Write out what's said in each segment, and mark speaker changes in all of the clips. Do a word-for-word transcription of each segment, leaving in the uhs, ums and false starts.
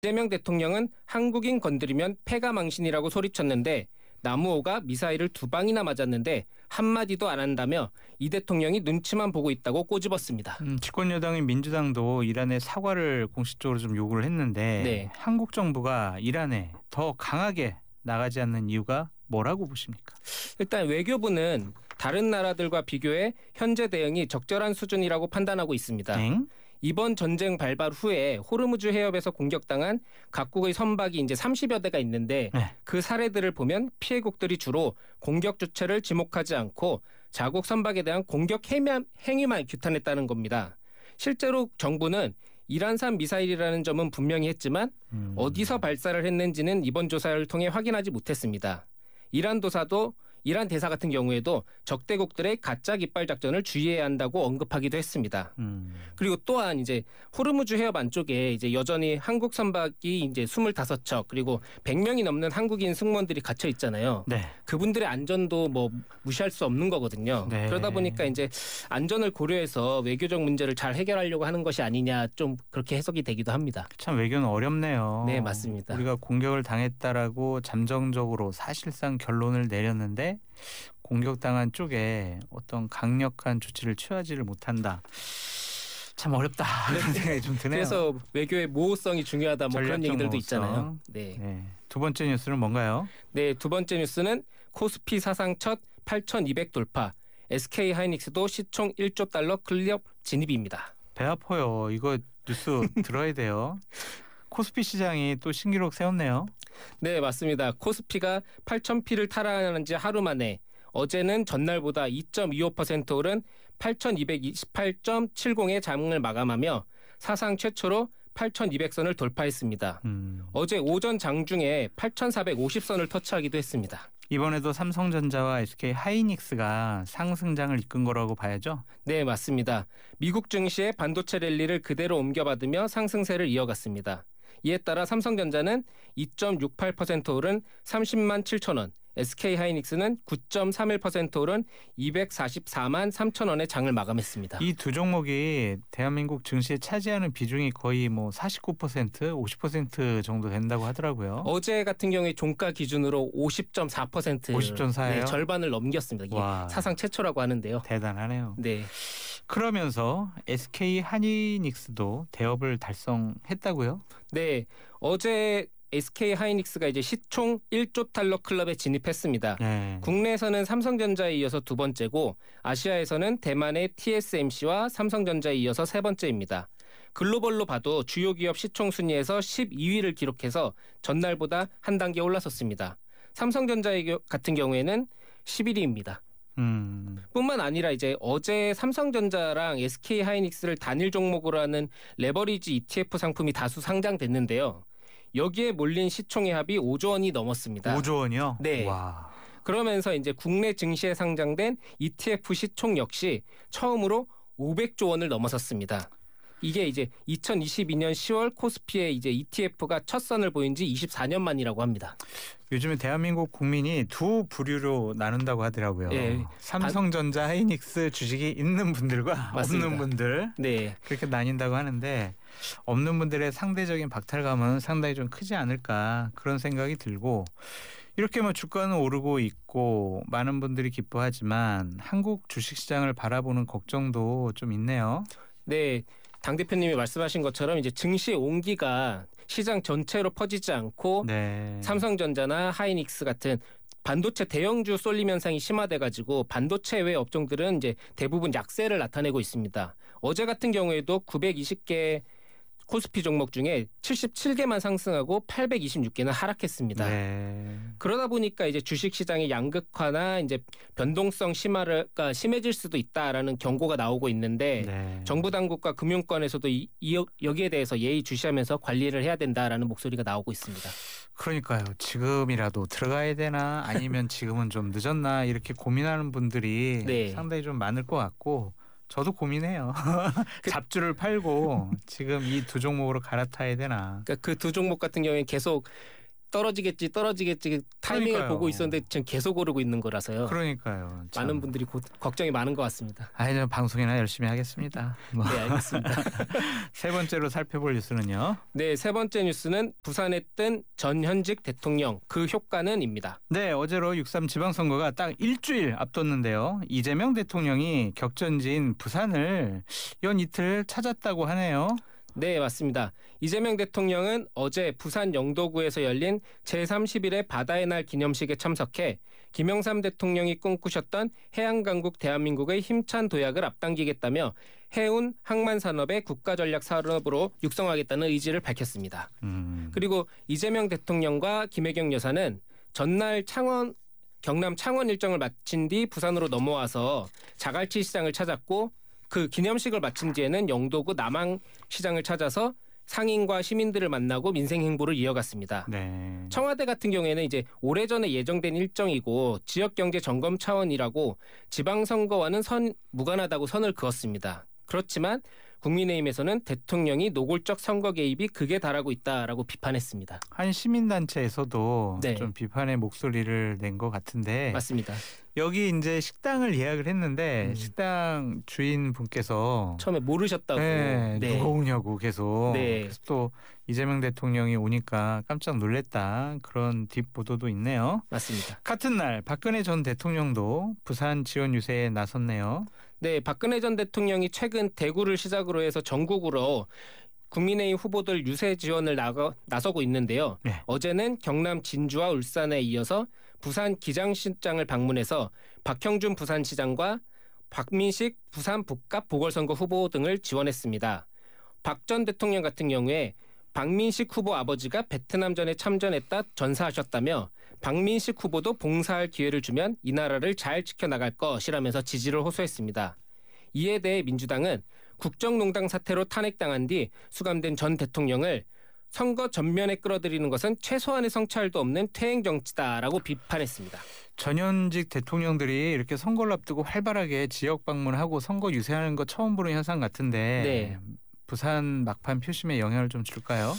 Speaker 1: 이재명 대통령은 한국인 건드리면 패가 망신이라고 소리쳤는데 나무호가 미사일을 두 방이나 맞았는데 한마디도 안 한다며 이 대통령이 눈치만 보고 있다고 꼬집었습니다.
Speaker 2: 음, 집권 여당인 민주당도 이란에 사과를 공식적으로 좀 요구를 했는데
Speaker 1: 네.
Speaker 2: 한국 정부가 이란에 더 강하게 나가지 않는 이유가 뭐라고 보십니까?
Speaker 1: 일단 외교부는 다른 나라들과 비교해 현재 대응이 적절한 수준이라고 판단하고 있습니다.
Speaker 2: 엥?
Speaker 1: 이번 전쟁 발발 후에 호르무즈 해협에서 공격당한 각국의 선박이 이제 삼십여 대가 있는데
Speaker 2: 네.
Speaker 1: 그 사례들을 보면 피해국들이 주로 공격 주체를 지목하지 않고 자국 선박에 대한 공격 행위만 규탄했다는 겁니다. 실제로 정부는 이란산 미사일이라는 점은 분명히 했지만
Speaker 2: 음.
Speaker 1: 어디서 발사를 했는지는 이번 조사를 통해 확인하지 못했습니다. 이란 도사도 이란 대사 같은 경우에도 적대국들의 가짜 깃발 작전을 주의해야 한다고 언급하기도 했습니다.
Speaker 2: 음.
Speaker 1: 그리고 또한 이제 호르무즈 해협 안쪽에 이제 여전히 한국 선박이 이제 스물다섯 척 그리고 백 명이 넘는 한국인 승무원들이 갇혀 있잖아요.
Speaker 2: 네.
Speaker 1: 그분들의 안전도 뭐 무시할 수 없는 거거든요.
Speaker 2: 네.
Speaker 1: 그러다 보니까 이제 안전을 고려해서 외교적 문제를 잘 해결하려고 하는 것이 아니냐 좀 그렇게 해석이 되기도 합니다.
Speaker 2: 참 외교는 어렵네요.
Speaker 1: 네, 맞습니다.
Speaker 2: 우리가 공격을 당했다라고 잠정적으로 사실상 결론을 내렸는데 공격당한 쪽에 어떤 강력한 조치를 취하지를 못한다. 참 어렵다 이런 생각이 좀 드네요.
Speaker 1: 그래서 외교의 모호성이 중요하다 뭐 그런 얘기들도
Speaker 2: 모호성.
Speaker 1: 있잖아요. 네.
Speaker 2: 네. 두 번째 뉴스는 뭔가요?
Speaker 1: 네, 두 번째 뉴스는 코스피 사상 첫 팔천이백 돌파. 에스케이 하이닉스도 시총 일조 달러 클럽 진입입니다.
Speaker 2: 배 아파요. 이거 뉴스 들어야 돼요. 코스피 시장이 또 신기록 세웠네요.
Speaker 1: 네, 맞습니다. 코스피가 팔천 피를 탈환한 지 하루 만에 어제는 전날보다 이 점 이오 퍼센트 오른 팔천이백이십팔 점 칠공의 장을 마감하며 사상 최초로 팔천이백 선을 돌파했습니다.
Speaker 2: 음.
Speaker 1: 어제 오전 장 중에 팔천사백오십 선을 터치하기도 했습니다.
Speaker 2: 이번에도 삼성전자와 에스케이 하이닉스가 상승장을 이끈 거라고 봐야죠?
Speaker 1: 네, 맞습니다. 미국 증시의 반도체 랠리를 그대로 옮겨받으며 상승세를 이어갔습니다. 이에 따라 삼성전자는 이 점 육팔 퍼센트 오른 삼십만 칠천 원, 에스케이 하이닉스는 구 점 삼일 퍼센트 오른 이백사십사만 삼천 원의 장을 마감했습니다.
Speaker 2: 이 두 종목이 대한민국 증시에 차지하는 비중이 거의 뭐 사십구 퍼센트, 오십 퍼센트 정도 된다고 하더라고요.
Speaker 1: 어제 같은 경우에 종가 기준으로 오십 점 사 퍼센트
Speaker 2: 오십 점 사예요?
Speaker 1: 네, 절반을 넘겼습니다. 이게
Speaker 2: 와.
Speaker 1: 사상 최초라고 하는데요.
Speaker 2: 대단하네요.
Speaker 1: 네.
Speaker 2: 그러면서 에스케이 하이닉스도 대업을 달성했다고요?
Speaker 1: 네. 어제 에스케이 하이닉스가 이제 시총 일조 달러 클럽에 진입했습니다.
Speaker 2: 네.
Speaker 1: 국내에서는 삼성전자에 이어서 두 번째고 아시아에서는 대만의 티에스엠씨와 삼성전자에 이어서 세 번째입니다. 글로벌로 봐도 주요 기업 시총 순위에서 십이 위를 기록해서 전날보다 한 단계 올라섰습니다. 삼성전자 같은 경우에는 십일 위입니다.
Speaker 2: 음.
Speaker 1: 뿐만 아니라 이제 어제 삼성전자랑 에스케이 하이닉스를 단일 종목으로 하는 레버리지 이티에프 상품이 다수 상장됐는데요. 여기에 몰린 시총의 합이 오조 원이 넘었습니다.
Speaker 2: 오조 원이요?
Speaker 1: 네.
Speaker 2: 와.
Speaker 1: 그러면서 이제 국내 증시에 상장된 이티에프 시총 역시 처음으로 오백조 원을 넘어섰습니다. 이게 이제 이천이십이 년 시월 코스피에 이제 이티에프가 첫 선을 보인 지 이십사 년 만이라고 합니다.
Speaker 2: 요즘에 대한민국 국민이 두 부류로 나눈다고 하더라고요.
Speaker 1: 네.
Speaker 2: 삼성전자, 하이닉스 주식이 있는 분들과
Speaker 1: 맞습니다.
Speaker 2: 없는 분들
Speaker 1: 네.
Speaker 2: 그렇게 나뉜다고 하는데 없는 분들의 상대적인 박탈감은 상당히 좀 크지 않을까 그런 생각이 들고 이렇게 뭐 주가는 오르고 있고 많은 분들이 기뻐하지만 한국 주식시장을 바라보는 걱정도 좀 있네요.
Speaker 1: 네. 당 대표님이 말씀하신 것처럼 이제 증시의 온기가 시장 전체로 퍼지지 않고
Speaker 2: 네.
Speaker 1: 삼성전자나 하이닉스 같은 반도체 대형주 쏠림 현상이 심화돼가지고 반도체 외 업종들은 이제 대부분 약세를 나타내고 있습니다. 어제 같은 경우에도 구백이십 개 코스피 종목 중에 칠십칠 개만 상승하고 팔백이십육 개는 하락했습니다.
Speaker 2: 네.
Speaker 1: 그러다 보니까 이제 주식 시장의 양극화나 이제 변동성 심화가 심해질 수도 있다라는 경고가 나오고 있는데
Speaker 2: 네.
Speaker 1: 정부 당국과 금융권에서도 이, 이, 여기에 대해서 예의주시하면서 관리를 해야 된다라는 목소리가 나오고 있습니다.
Speaker 2: 그러니까요. 지금이라도 들어가야 되나 아니면 지금은 좀 늦었나 이렇게 고민하는 분들이
Speaker 1: 네.
Speaker 2: 상당히 좀 많을 것 같고 저도 고민해요. 잡주를 팔고 지금 이 두 종목으로 갈아타야 되나.
Speaker 1: 그러니까 그 두 종목 같은 경우에 계속 떨어지겠지 떨어지겠지 타이밍을
Speaker 2: 그러니까요.
Speaker 1: 보고 있었는데 지금 계속 오르고 있는 거라서요.
Speaker 2: 그러니까요. 참.
Speaker 1: 많은 분들이 고, 걱정이 많은 것 같습니다.
Speaker 2: 아이, 저 방송이나 열심히 하겠습니다. 뭐.
Speaker 1: 네, 알겠습니다.
Speaker 2: 세 번째로 살펴볼 뉴스는요.
Speaker 1: 네, 세 번째 뉴스는 부산에 뜬 전현직 대통령 그 효과는입니다.
Speaker 2: 네, 어제로 육삼 지방선거가 딱 일주일 앞뒀는데요. 이재명 대통령이 격전지인 부산을 연 이틀 찾았다고 하네요.
Speaker 1: 네, 맞습니다. 이재명 대통령은 어제 부산 영도구에서 열린 제삼십일회 바다의 날 기념식에 참석해 김영삼 대통령이 꿈꾸셨던 해양강국 대한민국의 힘찬 도약을 앞당기겠다며 해운 항만 산업의 국가전략 산업으로 육성하겠다는 의지를 밝혔습니다.
Speaker 2: 음.
Speaker 1: 그리고 이재명 대통령과 김혜경 여사는 전날 창원 경남 창원 일정을 마친 뒤 부산으로 넘어와서 자갈치 시장을 찾았고 그 기념식을 마친 뒤에는 영도구 남항시장을 찾아서 상인과 시민들을 만나고 민생 행보를 이어갔습니다.
Speaker 2: 네.
Speaker 1: 청와대 같은 경우에는 이제 오래전에 예정된 일정이고 지역경제 점검 차원이라고 지방선거와는 선, 무관하다고 선을 그었습니다. 그렇지만 국민의힘에서는 대통령이 노골적 선거 개입이 극에 달하고 있다라고 비판했습니다.
Speaker 2: 한 시민단체에서도
Speaker 1: 네.
Speaker 2: 좀 비판의 목소리를 낸 것 같은데
Speaker 1: 맞습니다.
Speaker 2: 여기 이제 식당을 예약을 했는데
Speaker 1: 음.
Speaker 2: 식당 주인 분께서
Speaker 1: 처음에 모르셨다고.
Speaker 2: 네,
Speaker 1: 네.
Speaker 2: 누가 오냐고 계속
Speaker 1: 네.
Speaker 2: 그래서 또 이재명 대통령이 오니까 깜짝 놀랬다 그런 뒷보도도 있네요.
Speaker 1: 맞습니다.
Speaker 2: 같은 날 박근혜 전 대통령도 부산 지원 유세에 나섰네요.
Speaker 1: 네, 박근혜 전 대통령이 최근 대구를 시작으로 해서 전국으로 국민의힘 후보들 유세 지원을 나가, 나서고 있는데요.
Speaker 2: 네.
Speaker 1: 어제는 경남 진주와 울산에 이어서 부산 기장시장을 방문해서 박형준 부산시장과 박민식 부산 북갑 보궐선거 후보 등을 지원했습니다. 박 전 대통령 같은 경우에 박민식 후보 아버지가 베트남전에 참전했다 전사하셨다며 박민식 후보도 봉사할 기회를 주면 이 나라를 잘 지켜나갈 것이라면서 지지를 호소했습니다. 이에 대해 민주당은 국정농단 사태로 탄핵당한 뒤 수감된 전 대통령을 선거 전면에 끌어들이는 것은 최소한의 성찰도 없는 퇴행 정치다라고 비판했습니다.
Speaker 2: 전현직 대통령들이 이렇게 선거를 앞두고 활발하게 지역 방문하고 선거 유세하는 거 처음 보는 현상 같은데
Speaker 1: 네.
Speaker 2: 부산 막판 표심에 영향을 좀 줄까요?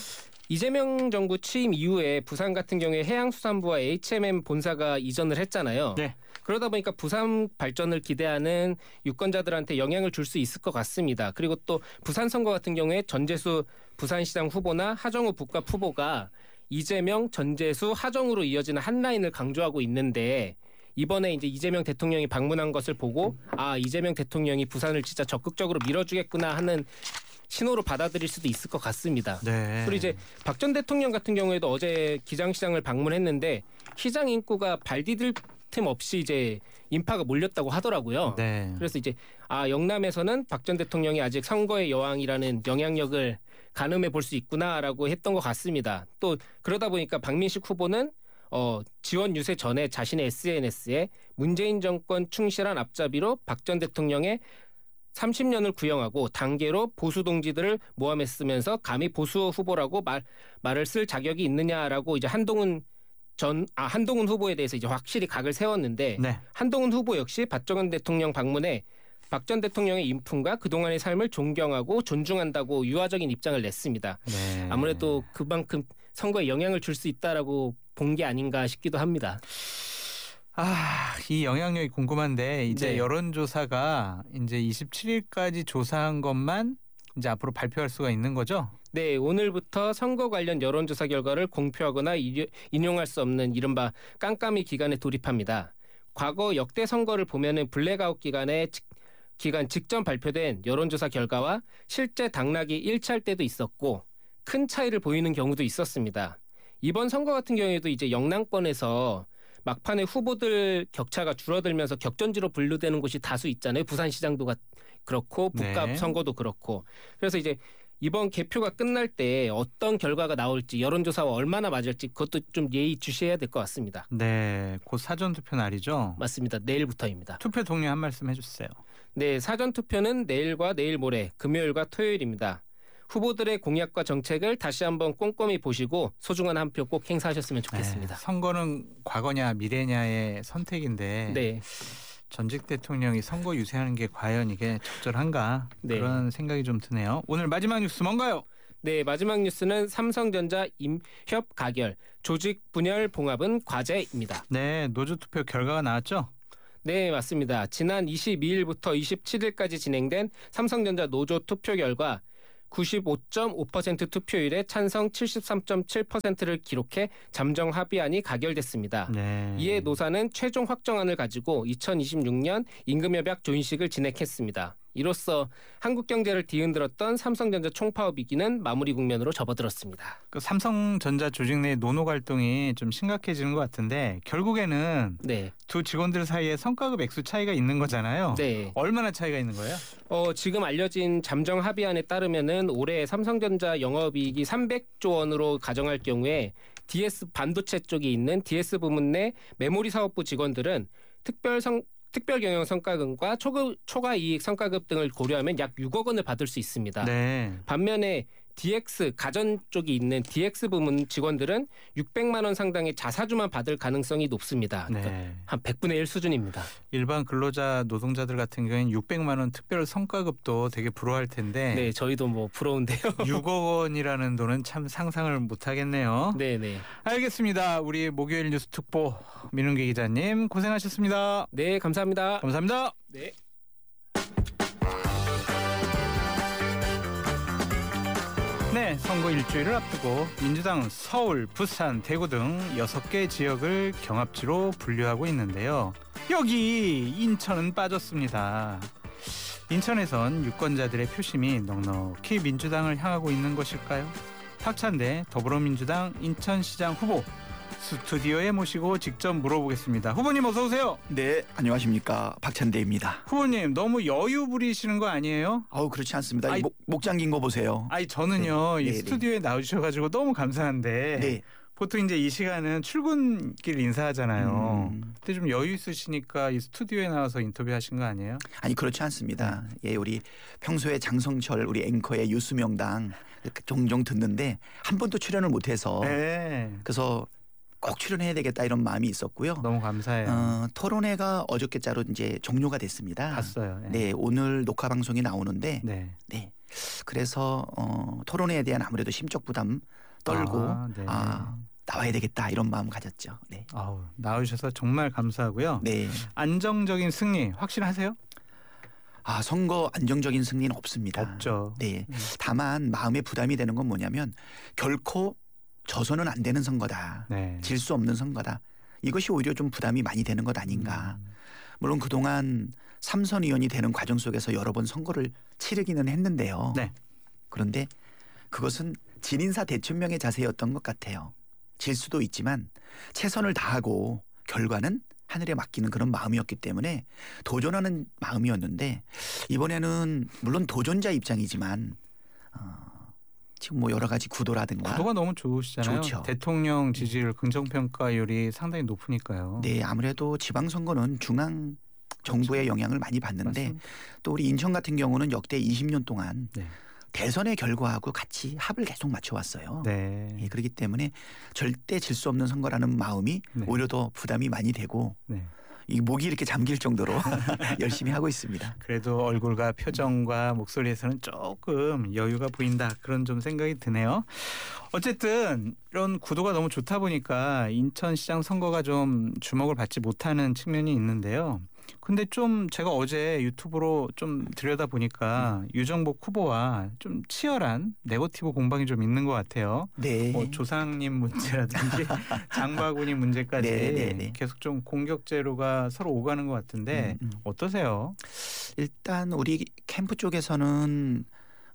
Speaker 1: 이재명 정부 취임 이후에 부산 같은 경우에 해양수산부와 에이치엠엠 본사가 이전을 했잖아요.
Speaker 2: 네.
Speaker 1: 그러다 보니까 부산 발전을 기대하는 유권자들한테 영향을 줄 수 있을 것 같습니다. 그리고 또 부산 선거 같은 경우에 전재수 부산시장 후보나 하정우 북갑 후보가 이재명, 전재수, 하정우로 이어지는 한 라인을 강조하고 있는데 이번에 이제 이재명 대통령이 방문한 것을 보고 아 이재명 대통령이 부산을 진짜 적극적으로 밀어주겠구나 하는 신호로 받아들일 수도 있을 것 같습니다.
Speaker 2: 네.
Speaker 1: 그리고 이제 박 전 대통령 같은 경우에도 어제 기장시장을 방문했는데 시장 인구가 발 디딜 틈 없이 이제 인파가 몰렸다고 하더라고요.
Speaker 2: 네.
Speaker 1: 그래서 이제 아 영남에서는 박 전 대통령이 아직 선거의 여왕이라는 영향력을 가늠해 볼 수 있구나라고 했던 것 같습니다. 또 그러다 보니까 박민식 후보는 어, 지원 유세 전에 자신의 에스엔에스에 문재인 정권 충실한 앞잡이로 박 전 대통령의 삼십 년을 구형하고 단계로 보수 동지들을 모함했으면서 감히 보수 후보라고 말 말을 쓸 자격이 있느냐라고 이제 한동훈 전 아 한동훈 후보에 대해서 이제 확실히 각을 세웠는데
Speaker 2: 네.
Speaker 1: 한동훈 후보 역시 박 전 대통령 방문에 박 전 대통령의 인품과 그동안의 삶을 존경하고 존중한다고 유화적인 입장을 냈습니다.
Speaker 2: 네.
Speaker 1: 아무래도 그만큼 선거에 영향을 줄 수 있다라고 본 게 아닌가 싶기도 합니다.
Speaker 2: 아, 이 영향력이 궁금한데 이제
Speaker 1: 네.
Speaker 2: 여론조사가 이제 이십칠일까지 조사한 것만 이제 앞으로 발표할 수가 있는 거죠?
Speaker 1: 네, 오늘부터 선거 관련 여론조사 결과를 공표하거나 인용할 수 없는 이른바 깜깜이 기간에 돌입합니다. 과거 역대 선거를 보면은 블랙아웃 기간에 직, 기간 직전 발표된 여론조사 결과와 실제 당락이 일치할 때도 있었고 큰 차이를 보이는 경우도 있었습니다. 이번 선거 같은 경우에도 이제 영남권에서 막판에 후보들 격차가 줄어들면서 격전지로 분류되는 곳이 다수 있잖아요. 부산시장도 그렇고 북갑
Speaker 2: 네.
Speaker 1: 선거도 그렇고. 그래서 이제 이번 개표가 끝날 때 어떤 결과가 나올지 여론조사와 얼마나 맞을지 그것도 좀 예의주시해야 될 것 같습니다.
Speaker 2: 네, 곧 사전투표 날이죠?
Speaker 1: 맞습니다. 내일부터입니다.
Speaker 2: 투표 동료 한 말씀 해주세요.
Speaker 1: 네, 사전투표는 내일과 내일 모레 금요일과 토요일입니다. 후보들의 공약과 정책을 다시 한번 꼼꼼히 보시고 소중한 한 표 꼭 행사하셨으면 좋겠습니다.
Speaker 2: 네, 선거는 과거냐 미래냐의 선택인데
Speaker 1: 네.
Speaker 2: 전직 대통령이 선거 유세하는 게 과연 이게 적절한가
Speaker 1: 네.
Speaker 2: 그런 생각이 좀 드네요. 오늘 마지막 뉴스 뭔가요?
Speaker 1: 네, 마지막 뉴스는 삼성전자 임협 가결, 조직 분열 봉합은 과제입니다.
Speaker 2: 네, 노조 투표 결과가 나왔죠?
Speaker 1: 네, 맞습니다. 지난 이십이일부터 이십칠일까지 진행된 삼성전자 노조 투표 결과 구십오 점 오 퍼센트 투표율에 찬성 칠십삼 점 칠 퍼센트를 기록해 잠정 합의안이 가결됐습니다.
Speaker 2: 네.
Speaker 1: 이에 노사는 최종 확정안을 가지고 이천이십육년 임금협약 조인식을 진행했습니다. 이로써 한국 경제를 뒤흔들었던 삼성전자 총파업 위기는 마무리 국면으로 접어들었습니다.
Speaker 2: 그 삼성전자 조직 내 노노 갈등이 좀 심각해지는 것 같은데 결국에는
Speaker 1: 네,
Speaker 2: 두 직원들 사이에 성과급 액수 차이가 있는 거잖아요.
Speaker 1: 네.
Speaker 2: 얼마나 차이가 있는 거예요?
Speaker 1: 어, 지금 알려진 잠정 합의안에 따르면은 올해 삼성전자 영업이익이 삼백조 원으로 가정할 경우에 디에스 반도체 쪽에 있는 디에스 부문 내 메모리 사업부 직원들은 특별 성 특별 경영 성과금과 초급, 초과 이익 성과급 등을 고려하면 약 육억 원을 받을 수 있습니다.
Speaker 2: 네.
Speaker 1: 반면에 디엑스 가전 쪽이 있는 디엑스 부문 직원들은 육백만 원 상당의 자사주만 받을 가능성이 높습니다. 그러니까
Speaker 2: 네.
Speaker 1: 한 백분의 일 수준입니다.
Speaker 2: 일반 근로자 노동자들 같은 경우에는 육백만 원 특별 성과급도 되게 부러워할 텐데
Speaker 1: 네, 저희도 뭐 부러운데요.
Speaker 2: 육억 원이라는 돈은 참 상상을 못 하겠네요.
Speaker 1: 네, 네.
Speaker 2: 알겠습니다. 우리 목요일 뉴스 특보 민은기 기자님 고생하셨습니다.
Speaker 1: 네, 감사합니다.
Speaker 2: 감사합니다.
Speaker 1: 네.
Speaker 2: 네, 선거 일주일을 앞두고 민주당은 서울, 부산, 대구 등 여섯 개 지역을 경합지로 분류하고 있는데요. 여기 인천은 빠졌습니다. 인천에선 유권자들의 표심이 넉넉히 민주당을 향하고 있는 것일까요? 박찬대 더불어민주당 인천시장 후보 스튜디오에 모시고 직접 물어보겠습니다. 후보님 어서 오세요.
Speaker 3: 네, 안녕하십니까. 박찬대입니다.
Speaker 2: 후보님 너무 여유 부리시는 거 아니에요?
Speaker 3: 아우 그렇지 않습니다.
Speaker 2: 아이,
Speaker 3: 목, 목 잠긴 거 보세요.
Speaker 2: 아니 저는요
Speaker 3: 네,
Speaker 2: 이
Speaker 3: 네,
Speaker 2: 스튜디오에 나오셔가지고 너무 감사한데
Speaker 3: 네.
Speaker 2: 보통 이제 이 시간은 출근길 인사하잖아요.
Speaker 3: 음.
Speaker 2: 근데 좀 여유 있으시니까 이 스튜디오에 나와서 인터뷰하신 거 아니에요?
Speaker 3: 아니 그렇지 않습니다. 예, 우리 평소에 장성철 우리 앵커의 뉴스명당 종종 듣는데 한 번도 출연을 못해서
Speaker 2: 네.
Speaker 3: 그래서 꼭 출연해야 되겠다 이런 마음이 있었고요.
Speaker 2: 너무 감사해요.
Speaker 3: 어, 토론회가 어저께자로 이제 종료가 됐습니다.
Speaker 2: 봤어요. 네.
Speaker 3: 네, 오늘 녹화 방송이 나오는데
Speaker 2: 네.
Speaker 3: 네. 그래서 어, 토론회에 대한 아무래도 심적 부담 떨고
Speaker 2: 아, 네.
Speaker 3: 아, 나와야 되겠다 이런 마음 가졌죠. 네.
Speaker 2: 아우, 나오셔서 정말 감사하고요.
Speaker 3: 네.
Speaker 2: 안정적인 승리 확신하세요?
Speaker 3: 아, 선거 안정적인 승리는 없습니다.
Speaker 2: 없죠.
Speaker 3: 네.
Speaker 2: 음.
Speaker 3: 다만 마음에 부담이 되는 건 뭐냐면 결코 져서는 안 되는 선거다.
Speaker 2: 네.
Speaker 3: 질 수 없는 선거다. 이것이 오히려 좀 부담이 많이 되는 것 아닌가.
Speaker 2: 음.
Speaker 3: 물론 그동안 삼선 의원이 되는 과정 속에서 여러 번 선거를 치르기는 했는데요.
Speaker 2: 네.
Speaker 3: 그런데 그것은 진인사 대천명의 자세였던 것 같아요. 질 수도 있지만 최선을 다하고 결과는 하늘에 맡기는 그런 마음이었기 때문에 도전하는 마음이었는데 이번에는 물론 도전자 입장이지만 어, 지금 뭐 여러 가지 구도라든가
Speaker 2: 구도가 너무 좋으시잖아요.
Speaker 3: 좋죠.
Speaker 2: 대통령 지지율 긍정평가율이 상당히 높으니까요.
Speaker 3: 네, 아무래도 지방선거는 중앙 정부의 영향을 많이 받는데
Speaker 2: 맞습니다.
Speaker 3: 또 우리 인천 같은 경우는 역대 이십 년 동안
Speaker 2: 네.
Speaker 3: 대선의 결과하고 같이 합을 계속 맞춰왔어요.
Speaker 2: 네.
Speaker 3: 예, 그렇기 때문에 절대 질 수 없는 선거라는 마음이
Speaker 2: 네.
Speaker 3: 오히려 더 부담이 많이 되고
Speaker 2: 네.
Speaker 3: 이 목이 이렇게 잠길 정도로 열심히 하고 있습니다.
Speaker 2: 그래도 얼굴과 표정과 목소리에서는 조금 여유가 보인다 그런 좀 생각이 드네요. 어쨌든 이런 구도가 너무 좋다 보니까 인천시장 선거가 좀 주목을 받지 못하는 측면이 있는데요. 근데 좀 제가 어제 유튜브로 좀 들여다 보니까 유정복 후보와 좀 치열한 네거티브 공방이 좀 있는 것 같아요.
Speaker 3: 네.
Speaker 2: 뭐 조상님 문제라든지 장바구니 문제까지
Speaker 3: 네, 네, 네.
Speaker 2: 계속 좀 공격제로가 서로 오가는 것 같은데
Speaker 3: 음, 음.
Speaker 2: 어떠세요?
Speaker 3: 일단 우리 캠프 쪽에서는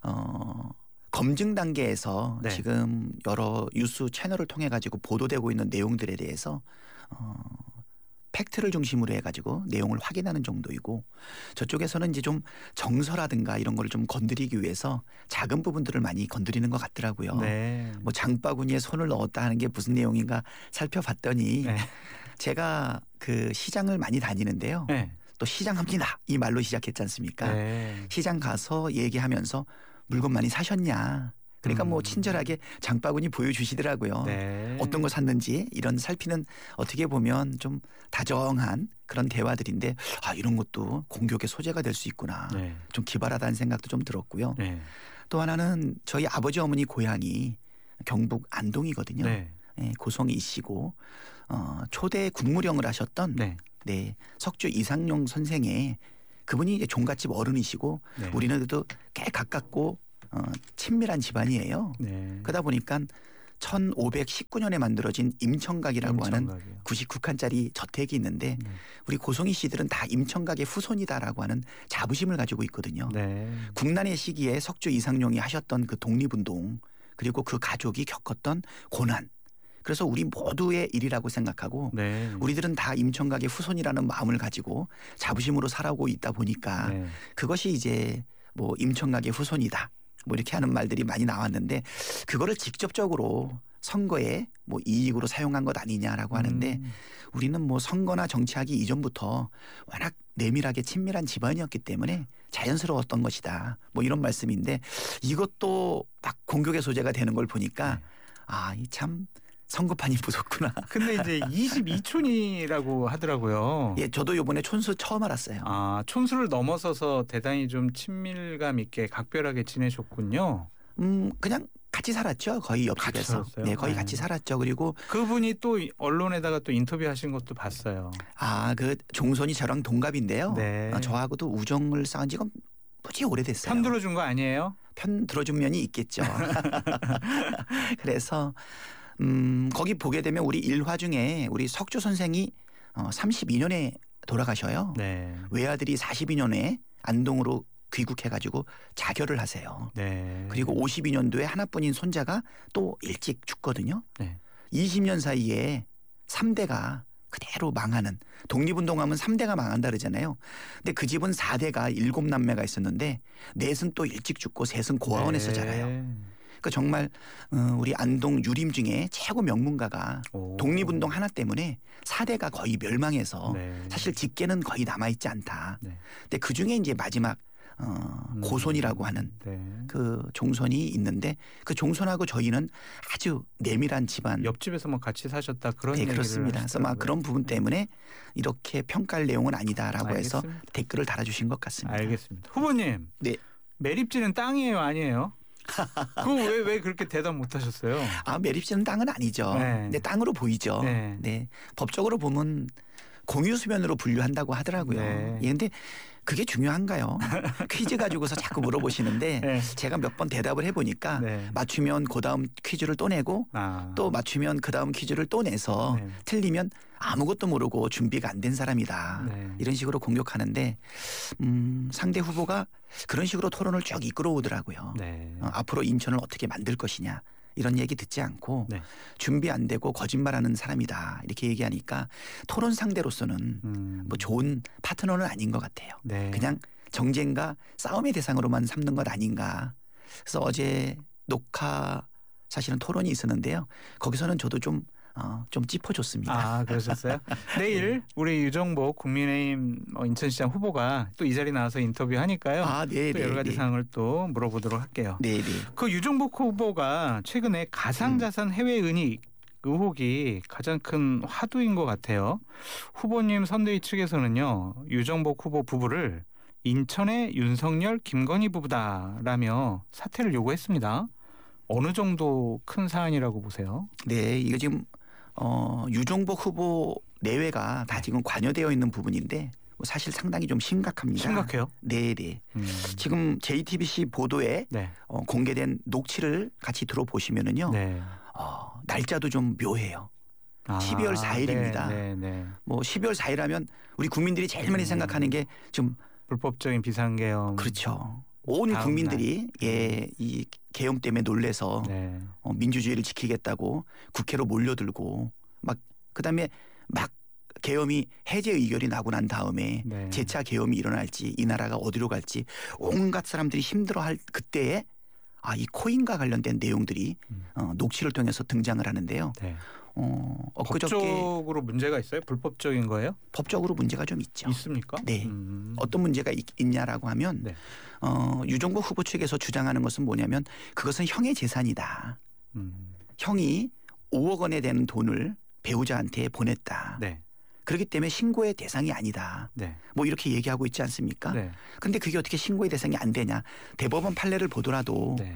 Speaker 3: 어, 검증 단계에서
Speaker 2: 네.
Speaker 3: 지금 여러 뉴스 채널을 통해 가지고 보도되고 있는 내용들에 대해서 어, 팩트를 중심으로 해가지고 내용을 확인하는 정도이고 저쪽에서는 이제 좀 정서라든가 이런 걸 좀 건드리기 위해서 작은 부분들을 많이 건드리는 것 같더라고요.
Speaker 2: 네.
Speaker 3: 뭐 장바구니에 손을 넣었다 하는 게 무슨 내용인가 살펴봤더니
Speaker 2: 네.
Speaker 3: 제가 그 시장을 많이 다니는데요.
Speaker 2: 네.
Speaker 3: 또 시장합니다 이 말로 시작했지 않습니까?
Speaker 2: 네.
Speaker 3: 시장 가서 얘기하면서 물건 많이 사셨냐? 그러니까 뭐
Speaker 2: 음.
Speaker 3: 친절하게 장바구니 보여주시더라고요.
Speaker 2: 네.
Speaker 3: 어떤 거 샀는지 이런 살피는 어떻게 보면 좀 다정한 그런 대화들인데 아 이런 것도 공격의 소재가 될 수 있구나.
Speaker 2: 네.
Speaker 3: 좀 기발하다는 생각도 좀 들었고요.
Speaker 2: 네.
Speaker 3: 또 하나는 저희 아버지 어머니 고향이 경북 안동이거든요.
Speaker 2: 네.
Speaker 3: 예, 고성이시고 어, 초대 국무령을 하셨던
Speaker 2: 네.
Speaker 3: 네, 석주 이상용 선생의 그분이 이제 종갓집 어른이시고
Speaker 2: 네.
Speaker 3: 우리는 그래도 꽤 가깝고 어, 친밀한 집안이에요.
Speaker 2: 네.
Speaker 3: 그러다 보니까 천오백십구 년에 만들어진 임청각이라고 하는
Speaker 2: 임청각이요.
Speaker 3: 구십구 칸짜리 저택이 있는데
Speaker 2: 네.
Speaker 3: 우리 고송이 씨들은 다 임청각의 후손이다라고 하는 자부심을 가지고 있거든요.
Speaker 2: 네.
Speaker 3: 국난의 시기에 석주 이상용이 하셨던 그 독립운동 그리고 그 가족이 겪었던 고난 그래서 우리 모두의 일이라고 생각하고
Speaker 2: 네.
Speaker 3: 우리들은 다 임청각의 후손이라는 마음을 가지고 자부심으로 살아오고 있다 보니까
Speaker 2: 네.
Speaker 3: 그것이 이제 뭐 임청각의 후손이다 뭐 이렇게 하는 말들이 많이 나왔는데 그거를 직접적으로 선거에 뭐 이익으로 사용한 것 아니냐라고 하는데
Speaker 2: 음.
Speaker 3: 우리는 뭐 선거나 정치하기 이전부터 워낙 내밀하게 친밀한 집안이었기 때문에 자연스러웠던 것이다. 뭐 이런 말씀인데 이것도 막 공격의 소재가 되는 걸 보니까
Speaker 2: 네.
Speaker 3: 아, 이 참 선거판이 무섭구나.
Speaker 2: 근데 이제 이십이 촌이라고 하더라고요.
Speaker 3: 예, 저도 이번에 촌수 처음 알았어요.
Speaker 2: 아, 촌수를 넘어서서 대단히 좀 친밀감 있게 각별하게 지내셨군요.
Speaker 3: 음, 그냥 같이 살았죠. 거의
Speaker 2: 같이
Speaker 3: 옆집에서.
Speaker 2: 살았어요?
Speaker 3: 네, 거의
Speaker 2: 네.
Speaker 3: 같이 살았죠. 그리고
Speaker 2: 그분이 또 언론에다가 또 인터뷰하신 것도 봤어요.
Speaker 3: 아, 그 종손이 저랑 동갑인데요.
Speaker 2: 네.
Speaker 3: 아, 저하고도 우정을 쌓은 지가 무지 오래됐어요.
Speaker 2: 편 들어준 거 아니에요?
Speaker 3: 편 들어준 면이 있겠죠. 그래서 음, 거기 보게 되면 우리 일화 중에 우리 석주 선생이 어, 삼십이 년에 돌아가셔요.
Speaker 2: 네.
Speaker 3: 외아들이 사십이 년에 안동으로 귀국해가지고 자결을 하세요.
Speaker 2: 네.
Speaker 3: 그리고 오십이 년도에 하나뿐인 손자가 또 일찍 죽거든요.
Speaker 2: 네.
Speaker 3: 이십 년 사이에 삼 대가 그대로 망하는 독립운동하면 삼 대가 망한다 그러잖아요. 근데 그 집은 사 대가 일곱 남매가 있었는데 넷은 또 일찍 죽고 셋은 고아원에서
Speaker 2: 네.
Speaker 3: 자라요. 그러니까 정말 어, 우리 안동 유림 중에 최고 명문가가
Speaker 2: 오.
Speaker 3: 독립운동 하나 때문에 사 대가 거의 멸망해서
Speaker 2: 네.
Speaker 3: 사실 직계는 거의 남아있지 않다.
Speaker 2: 네.
Speaker 3: 근데 그중에 이제 마지막 어,
Speaker 2: 음.
Speaker 3: 고손이라고 하는
Speaker 2: 네.
Speaker 3: 그 종손이 있는데 그 종손하고 저희는 아주 내밀한 집안.
Speaker 2: 옆집에서 뭐 같이 사셨다 그런
Speaker 3: 네,
Speaker 2: 얘기를
Speaker 3: 그렇습니다. 그래서 막
Speaker 2: 하시더라고요.
Speaker 3: 그런 부분 때문에 이렇게 평가할 내용은 아니다라고 해서
Speaker 2: 알겠습니다.
Speaker 3: 댓글을 달아주신 것 같습니다.
Speaker 2: 알겠습니다. 후보님.
Speaker 3: 네.
Speaker 2: 매립지는 땅이에요, 아니에요? 그거 왜, 왜 그렇게 대답 못 하셨어요?
Speaker 3: 아, 매립지는 땅은 아니죠.
Speaker 2: 네.
Speaker 3: 근데 땅으로 보이죠.
Speaker 2: 네.
Speaker 3: 네. 법적으로 보면 공유수면으로 분류한다고 하더라고요.
Speaker 2: 네.
Speaker 3: 예, 근데 그게 중요한가요? 퀴즈 가지고서 자꾸 물어보시는데
Speaker 2: 네.
Speaker 3: 제가 몇 번 대답을 해보니까
Speaker 2: 네.
Speaker 3: 맞추면 그 다음 퀴즈를 또 내고
Speaker 2: 아.
Speaker 3: 또 맞추면 그 다음 퀴즈를 또 내서
Speaker 2: 네.
Speaker 3: 틀리면 아무것도 모르고 준비가 안 된 사람이다.
Speaker 2: 네.
Speaker 3: 이런 식으로 공격하는데 음, 상대 후보가 그런 식으로 토론을 쭉 이끌어오더라고요.
Speaker 2: 네.
Speaker 3: 어, 앞으로 인천을 어떻게 만들 것이냐 이런 얘기 듣지 않고
Speaker 2: 네.
Speaker 3: 준비 안 되고 거짓말하는 사람이다 이렇게 얘기하니까 토론 상대로서는
Speaker 2: 음.
Speaker 3: 뭐 좋은 파트너는 아닌 것 같아요.
Speaker 2: 네.
Speaker 3: 그냥 정쟁과 싸움의 대상으로만 삼는 것 아닌가. 그래서 어제 녹화 사실은 토론이 있었는데요. 거기서는 저도 좀 어, 좀 짚어줬습니다.
Speaker 2: 아, 그러셨어요? 내일 우리 유정복 국민의힘 어, 인천시장 후보가 또 이 자리 나와서 인터뷰하니까요.
Speaker 3: 아, 네,
Speaker 2: 또
Speaker 3: 네,
Speaker 2: 여러 가지
Speaker 3: 네.
Speaker 2: 사항을 또 물어보도록 할게요.
Speaker 3: 네, 네.
Speaker 2: 그 유정복 후보가 최근에 가상자산 해외 은닉 의혹이 가장 큰 화두인 것 같아요. 후보님 선대위 측에서는요. 유정복 후보 부부를 인천의 윤석열, 김건희 부부다라며 사퇴를 요구했습니다. 어느 정도 큰 사안이라고 보세요?
Speaker 3: 네, 이거 지금 어, 유종복 후보 내외가 다 지금 관여되어 있는 부분인데 뭐 사실 상당히 좀 심각합니다.
Speaker 2: 심각해요?
Speaker 3: 네, 네.
Speaker 2: 음.
Speaker 3: 지금 제이티비씨 보도에
Speaker 2: 네.
Speaker 3: 어, 공개된 녹취를 같이 들어보시면은요.
Speaker 2: 네.
Speaker 3: 어, 날짜도 좀 묘해요.
Speaker 2: 아,
Speaker 3: 십이월 사일입니다.
Speaker 2: 네, 네, 네.
Speaker 3: 뭐 십이월 사일하면 우리 국민들이 제일 많이
Speaker 2: 음.
Speaker 3: 생각하는 게 좀
Speaker 2: 불법적인 비상계엄.
Speaker 3: 그렇죠. 온
Speaker 2: 다음
Speaker 3: 국민들이 예, 이 계엄 때문에 놀래서
Speaker 2: 네.
Speaker 3: 어, 민주주의를 지키겠다고 국회로 몰려들고 막 그다음에 막 계엄이 해제 의결이 나고 난 다음에
Speaker 2: 네.
Speaker 3: 재차 계엄이 일어날지 이 나라가 어디로 갈지 온갖 사람들이 힘들어할 그때에 아, 이 코인과 관련된 내용들이
Speaker 2: 음.
Speaker 3: 어, 녹취를 통해서 등장을 하는데요.
Speaker 2: 네.
Speaker 3: 어, 엊그저께
Speaker 2: 법적으로 문제가 있어요? 불법적인 거예요?
Speaker 3: 법적으로 문제가 좀 있죠.
Speaker 2: 있습니까?
Speaker 3: 네.
Speaker 2: 음.
Speaker 3: 어떤 문제가 있, 있냐라고 하면
Speaker 2: 네.
Speaker 3: 어, 유정복 후보 측에서 주장하는 것은 뭐냐면 그것은 형의 재산이다.
Speaker 2: 음.
Speaker 3: 형이 오억 원에 되는 돈을 배우자한테 보냈다.
Speaker 2: 네.
Speaker 3: 그렇기 때문에 신고의 대상이 아니다.
Speaker 2: 네.
Speaker 3: 뭐 이렇게 얘기하고 있지 않습니까?
Speaker 2: 네.
Speaker 3: 근데 그게 어떻게 신고의 대상이 안 되냐. 대법원 판례를 보더라도
Speaker 2: 네.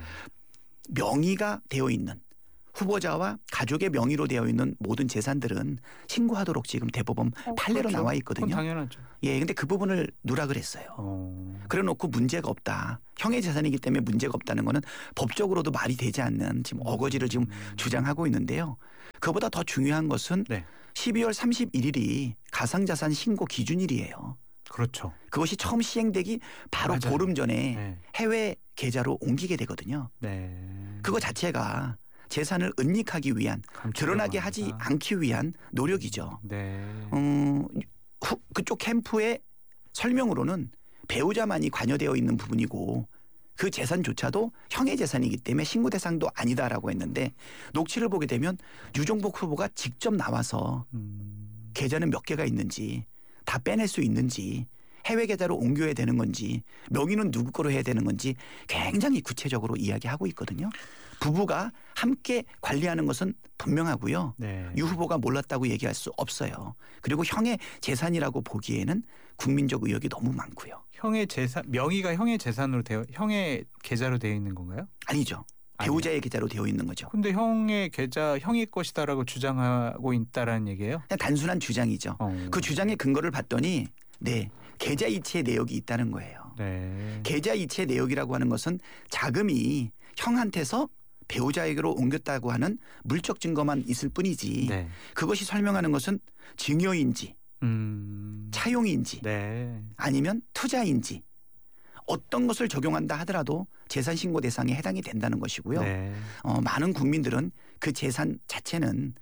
Speaker 3: 명의가 되어 있는 후보자와 가족의 명의로 되어 있는 모든 재산들은 신고하도록 지금 대법원
Speaker 2: 어,
Speaker 3: 판례로
Speaker 2: 그렇죠.
Speaker 3: 나와
Speaker 2: 그건
Speaker 3: 있거든요.
Speaker 2: 당연하죠.
Speaker 3: 예, 근데 그 부분을 누락을 했어요.
Speaker 2: 어.
Speaker 3: 그래 놓고 문제가 없다. 형의 재산이기 때문에 문제가 없다는 거는 법적으로도 말이 되지 않는 지금 어거지를 지금
Speaker 2: 음.
Speaker 3: 주장하고 있는데요. 그보다 더 중요한 것은
Speaker 2: 네.
Speaker 3: 십이월 삼십일일이 가상자산 신고 기준일이에요.
Speaker 2: 그렇죠.
Speaker 3: 그것이 처음 시행되기 바로
Speaker 2: 맞아요.
Speaker 3: 보름 전에
Speaker 2: 네.
Speaker 3: 해외 계좌로 옮기게 되거든요.
Speaker 2: 네.
Speaker 3: 그거 자체가 재산을 은닉하기 위한 드러나게
Speaker 2: 감추려고
Speaker 3: 하지
Speaker 2: 합니다.
Speaker 3: 않기 위한 노력이죠.
Speaker 2: 네.
Speaker 3: 음, 후, 그쪽 캠프의 설명으로는 배우자만이 관여되어 있는 부분이고 그 재산조차도 형의 재산이기 때문에 신고 대상도 아니다라고 했는데 녹취를 보게 되면 유종복 후보가 직접 나와서
Speaker 2: 음.
Speaker 3: 계좌는 몇 개가 있는지 다 빼낼 수 있는지 해외 계좌로 옮겨야 되는 건지 명의는 누구 거로 해야 되는 건지 굉장히 구체적으로 이야기하고 있거든요. 부부가 함께 관리하는 것은 분명하고요.
Speaker 2: 네.
Speaker 3: 유 후보가 몰랐다고 얘기할 수 없어요. 그리고 형의 재산이라고 보기에는 국민적 의혹이 너무 많고요.
Speaker 2: 형의 재산 명의가 형의 재산으로 되어 형의 계좌로 되어 있는 건가요?
Speaker 3: 아니죠. 배우자의 계좌로 되어 있는 거죠.
Speaker 2: 근데 형의 계좌 형의 것이다라고 주장하고 있다라는 얘기예요?
Speaker 3: 그냥 단순한 주장이죠.
Speaker 2: 어.
Speaker 3: 그 주장의 근거를 봤더니 네 계좌 이체 내역이 있다는 거예요.
Speaker 2: 네.
Speaker 3: 계좌 이체 내역이라고 하는 것은 자금이 형한테서 배우자에게로 옮겼다고 하는 물적 증거만 있을 뿐이지
Speaker 2: 네.
Speaker 3: 그것이 설명하는 것은 증여인지
Speaker 2: 음.
Speaker 3: 차용인지
Speaker 2: 네.
Speaker 3: 아니면 투자인지 어떤 것을 적용한다 하더라도 재산 신고 대상에 해당이 된다는 것이고요.
Speaker 2: 네.
Speaker 3: 어, 많은 국민들은 그 재산 자체는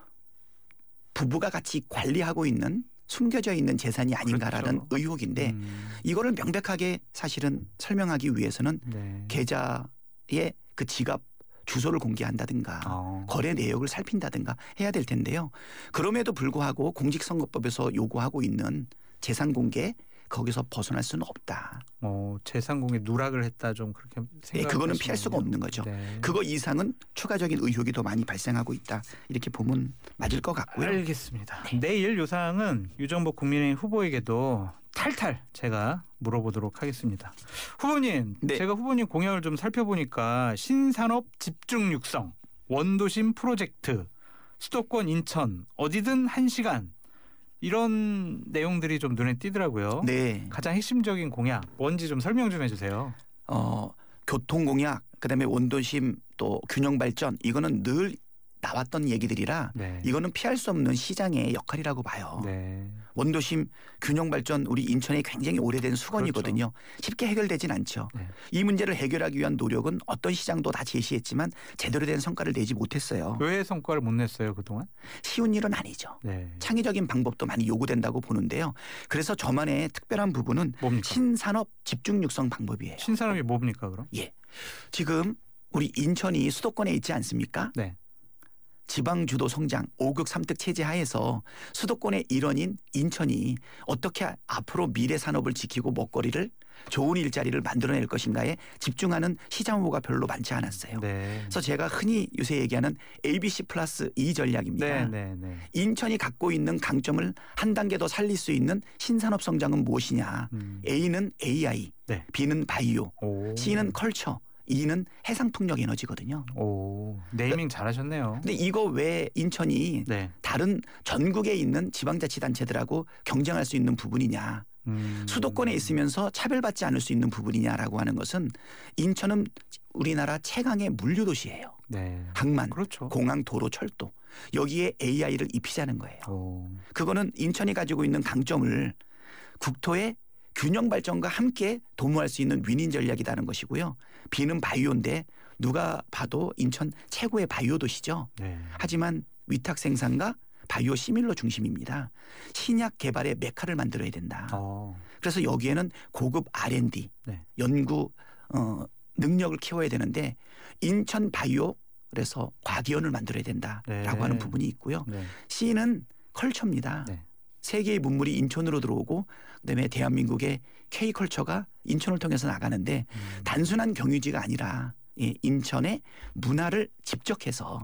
Speaker 3: 부부가 같이 관리하고 있는 숨겨져 있는 재산이 아닌가라는
Speaker 2: 그렇죠.
Speaker 3: 의혹인데
Speaker 2: 음.
Speaker 3: 이거를 명백하게 사실은 설명하기 위해서는
Speaker 2: 네.
Speaker 3: 계좌의 그 지갑 주소를 공개한다든가
Speaker 2: 어.
Speaker 3: 거래 내역을 살핀다든가 해야 될 텐데요. 그럼에도 불구하고 공직선거법에서 요구하고 있는 재산 공개 거기서 벗어날 수는 없다.
Speaker 2: 어, 재산 공개 누락을 했다 좀 그렇게
Speaker 3: 네,
Speaker 2: 생각.
Speaker 3: 그거는 피할 수가 없는 거죠.
Speaker 2: 네.
Speaker 3: 그거 이상은 추가적인 의혹이 더 많이 발생하고 있다. 이렇게 보면 맞을 것 같고요.
Speaker 2: 알겠습니다. 내일 요 사항은 유정복 국민의힘 후보에게도 탈탈 제가 물어보도록 하겠습니다. 후보님,
Speaker 3: 네.
Speaker 2: 제가 후보님 공약을 좀 살펴보니까 신산업 집중 육성, 원도심 프로젝트, 수도권 인천, 어디든 한 시간 이런 내용들이 좀 눈에 띄더라고요.
Speaker 3: 네.
Speaker 2: 가장 핵심적인 공약 뭔지 좀 설명 좀 해주세요.
Speaker 3: 어, 교통공약, 그다음에 원도심 또 균형발전 이거는 늘 나왔던 얘기들이라
Speaker 2: 네.
Speaker 3: 이거는 피할 수 없는 시장의 역할이라고 봐요.
Speaker 2: 네.
Speaker 3: 원도심 균형발전 우리 인천에 굉장히 오래된 수건이거든요. 쉽게 해결되진 않죠.
Speaker 2: 네.
Speaker 3: 이 문제를 해결하기 위한 노력은 어떤 시장도 다 제시했지만 제대로 된 성과를 내지 못했어요.
Speaker 2: 왜 성과를 못 냈어요 그동안?
Speaker 3: 쉬운 일은 아니죠.
Speaker 2: 네.
Speaker 3: 창의적인 방법도 많이 요구된다고 보는데요. 그래서 저만의 특별한 부분은
Speaker 2: 뭡니까?
Speaker 3: 신산업 집중 육성 방법이에요.
Speaker 2: 신산업이 뭡니까 그럼?
Speaker 3: 예. 지금 우리 인천이 수도권에 있지 않습니까?
Speaker 2: 네.
Speaker 3: 지방 주도 성장 오극 삼특 체제 하에서 수도권의 일원인 인천이 어떻게 앞으로 미래 산업을 지키고 먹거리를 좋은 일자리를 만들어낼 것인가에 집중하는 시장 후보가 별로 많지 않았어요.
Speaker 2: 네.
Speaker 3: 그래서 제가 흔히 요새 얘기하는 에이비씨 플러스 이 전략입니다.
Speaker 2: 네, 네, 네.
Speaker 3: 인천이 갖고 있는 강점을 한 단계 더 살릴 수 있는 신산업 성장은 무엇이냐.
Speaker 2: 음.
Speaker 3: A는 에이아이,
Speaker 2: 네.
Speaker 3: B는 바이오,
Speaker 2: 오.
Speaker 3: C는 컬처, E는 해상풍력 에너지거든요.
Speaker 2: 오. 네이밍 잘하셨네요.
Speaker 3: 근데 이거 왜 인천이
Speaker 2: 네.
Speaker 3: 다른 전국에 있는 지방자치단체들하고 경쟁할 수 있는 부분이냐.
Speaker 2: 음.
Speaker 3: 수도권에 있으면서 차별받지 않을 수 있는 부분이냐라고 하는 것은 인천은 우리나라 최강의 물류도시예요.
Speaker 2: 네.
Speaker 3: 항만,
Speaker 2: 그렇죠.
Speaker 3: 공항, 도로, 철도. 여기에 에이아이를 입히자는 거예요.
Speaker 2: 오.
Speaker 3: 그거는 인천이 가지고 있는 강점을 국토의 균형 발전과 함께 도모할 수 있는 윈윈 전략이라는 것이고요. B는 바이오인데 누가 봐도 인천 최고의 바이오 도시죠.
Speaker 2: 네.
Speaker 3: 하지만 위탁 생산과 바이오 시밀러 중심입니다. 신약 개발의 메카를 만들어야 된다.
Speaker 2: 어.
Speaker 3: 그래서 여기에는 고급 알앤디,
Speaker 2: 네.
Speaker 3: 연구 어, 능력을 키워야 되는데 인천 바이오 그래서 과기원을 만들어야 된다라고
Speaker 2: 네.
Speaker 3: 하는 부분이 있고요.
Speaker 2: 네.
Speaker 3: C는 컬처입니다.
Speaker 2: 네.
Speaker 3: 세계의 문물이 인천으로 들어오고 그다음에 대한민국의 K컬처가 인천을 통해서 나가는데
Speaker 2: 음.
Speaker 3: 단순한 경유지가 아니라 예, 인천의 문화를 집적해서
Speaker 2: 네.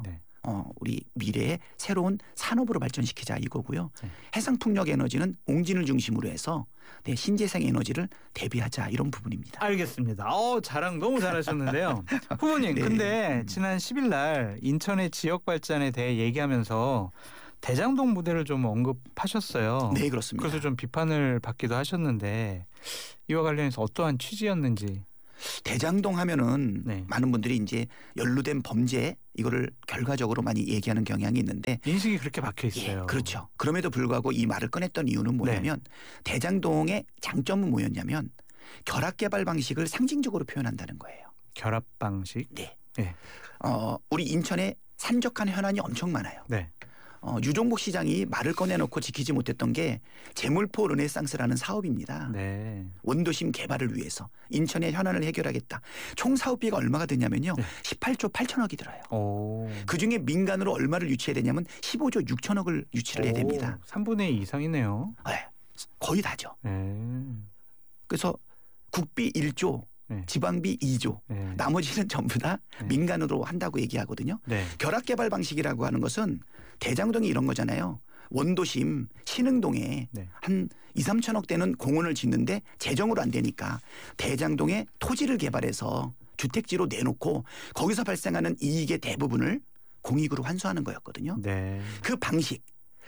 Speaker 3: 어, 우리 미래의 새로운 산업으로 발전시키자 이거고요.
Speaker 2: 네.
Speaker 3: 해상풍력 에너지는 옹진을 중심으로 해서 네, 신재생 에너지를 대비하자 이런 부분입니다.
Speaker 2: 알겠습니다. 어, 자랑 너무 잘하셨는데요. 후보님,
Speaker 3: 네.
Speaker 2: 근데 지난 십 일 날 인천의 지역 발전에 대해 얘기하면서 대장동 무대를 좀 언급하셨어요.
Speaker 3: 네, 그렇습니다.
Speaker 2: 그래서 좀 비판을 받기도 하셨는데 이와 관련해서 어떠한 취지였는지.
Speaker 3: 대장동 하면은
Speaker 2: 네.
Speaker 3: 많은 분들이 이제 연루된 범죄 이거를 결과적으로 많이 얘기하는 경향이 있는데
Speaker 2: 인식이 그렇게 박혀 있어요.
Speaker 3: 예, 그렇죠. 그럼에도 불구하고 이 말을 꺼냈던 이유는 뭐냐면
Speaker 2: 네.
Speaker 3: 대장동의 장점은 뭐였냐면 결합 개발 방식을 상징적으로 표현한다는 거예요.
Speaker 2: 결합 방식.
Speaker 3: 네.
Speaker 2: 네.
Speaker 3: 어, 우리 인천에 산적한 현안이 엄청 많아요.
Speaker 2: 네.
Speaker 3: 어, 유종복 시장이 말을 꺼내놓고 지키지 못했던 게 재물포 르네상스라는 사업입니다.
Speaker 2: 네.
Speaker 3: 원도심 개발을 위해서 인천의 현안을 해결하겠다. 총 사업비가 얼마가 드냐면요.
Speaker 2: 네.
Speaker 3: 십팔조 팔천억이 들어요.
Speaker 2: 오.
Speaker 3: 그중에 민간으로 얼마를 유치해야 되냐면 십오조 육천억을 유치를 해야 됩니다.
Speaker 2: 삼분의 이 이상이네요.
Speaker 3: 네, 거의 다죠.
Speaker 2: 네.
Speaker 3: 그래서 국비 일조,
Speaker 2: 네.
Speaker 3: 지방비 이조,
Speaker 2: 네.
Speaker 3: 나머지는 전부 다
Speaker 2: 네.
Speaker 3: 민간으로 한다고 얘기하거든요.
Speaker 2: 네.
Speaker 3: 결합개발 방식이라고 하는 것은 대장동이 이런 거잖아요. 원도심 신흥동에
Speaker 2: 네.
Speaker 3: 한 이, 삼천억 되는 공원을 짓는데 재정으로 안 되니까 대장동에 토지를 개발해서 주택지로 내놓고 거기서 발생하는 이익의 대부분을 공익으로 환수하는 거였거든요.
Speaker 2: 네.
Speaker 3: 그 방식.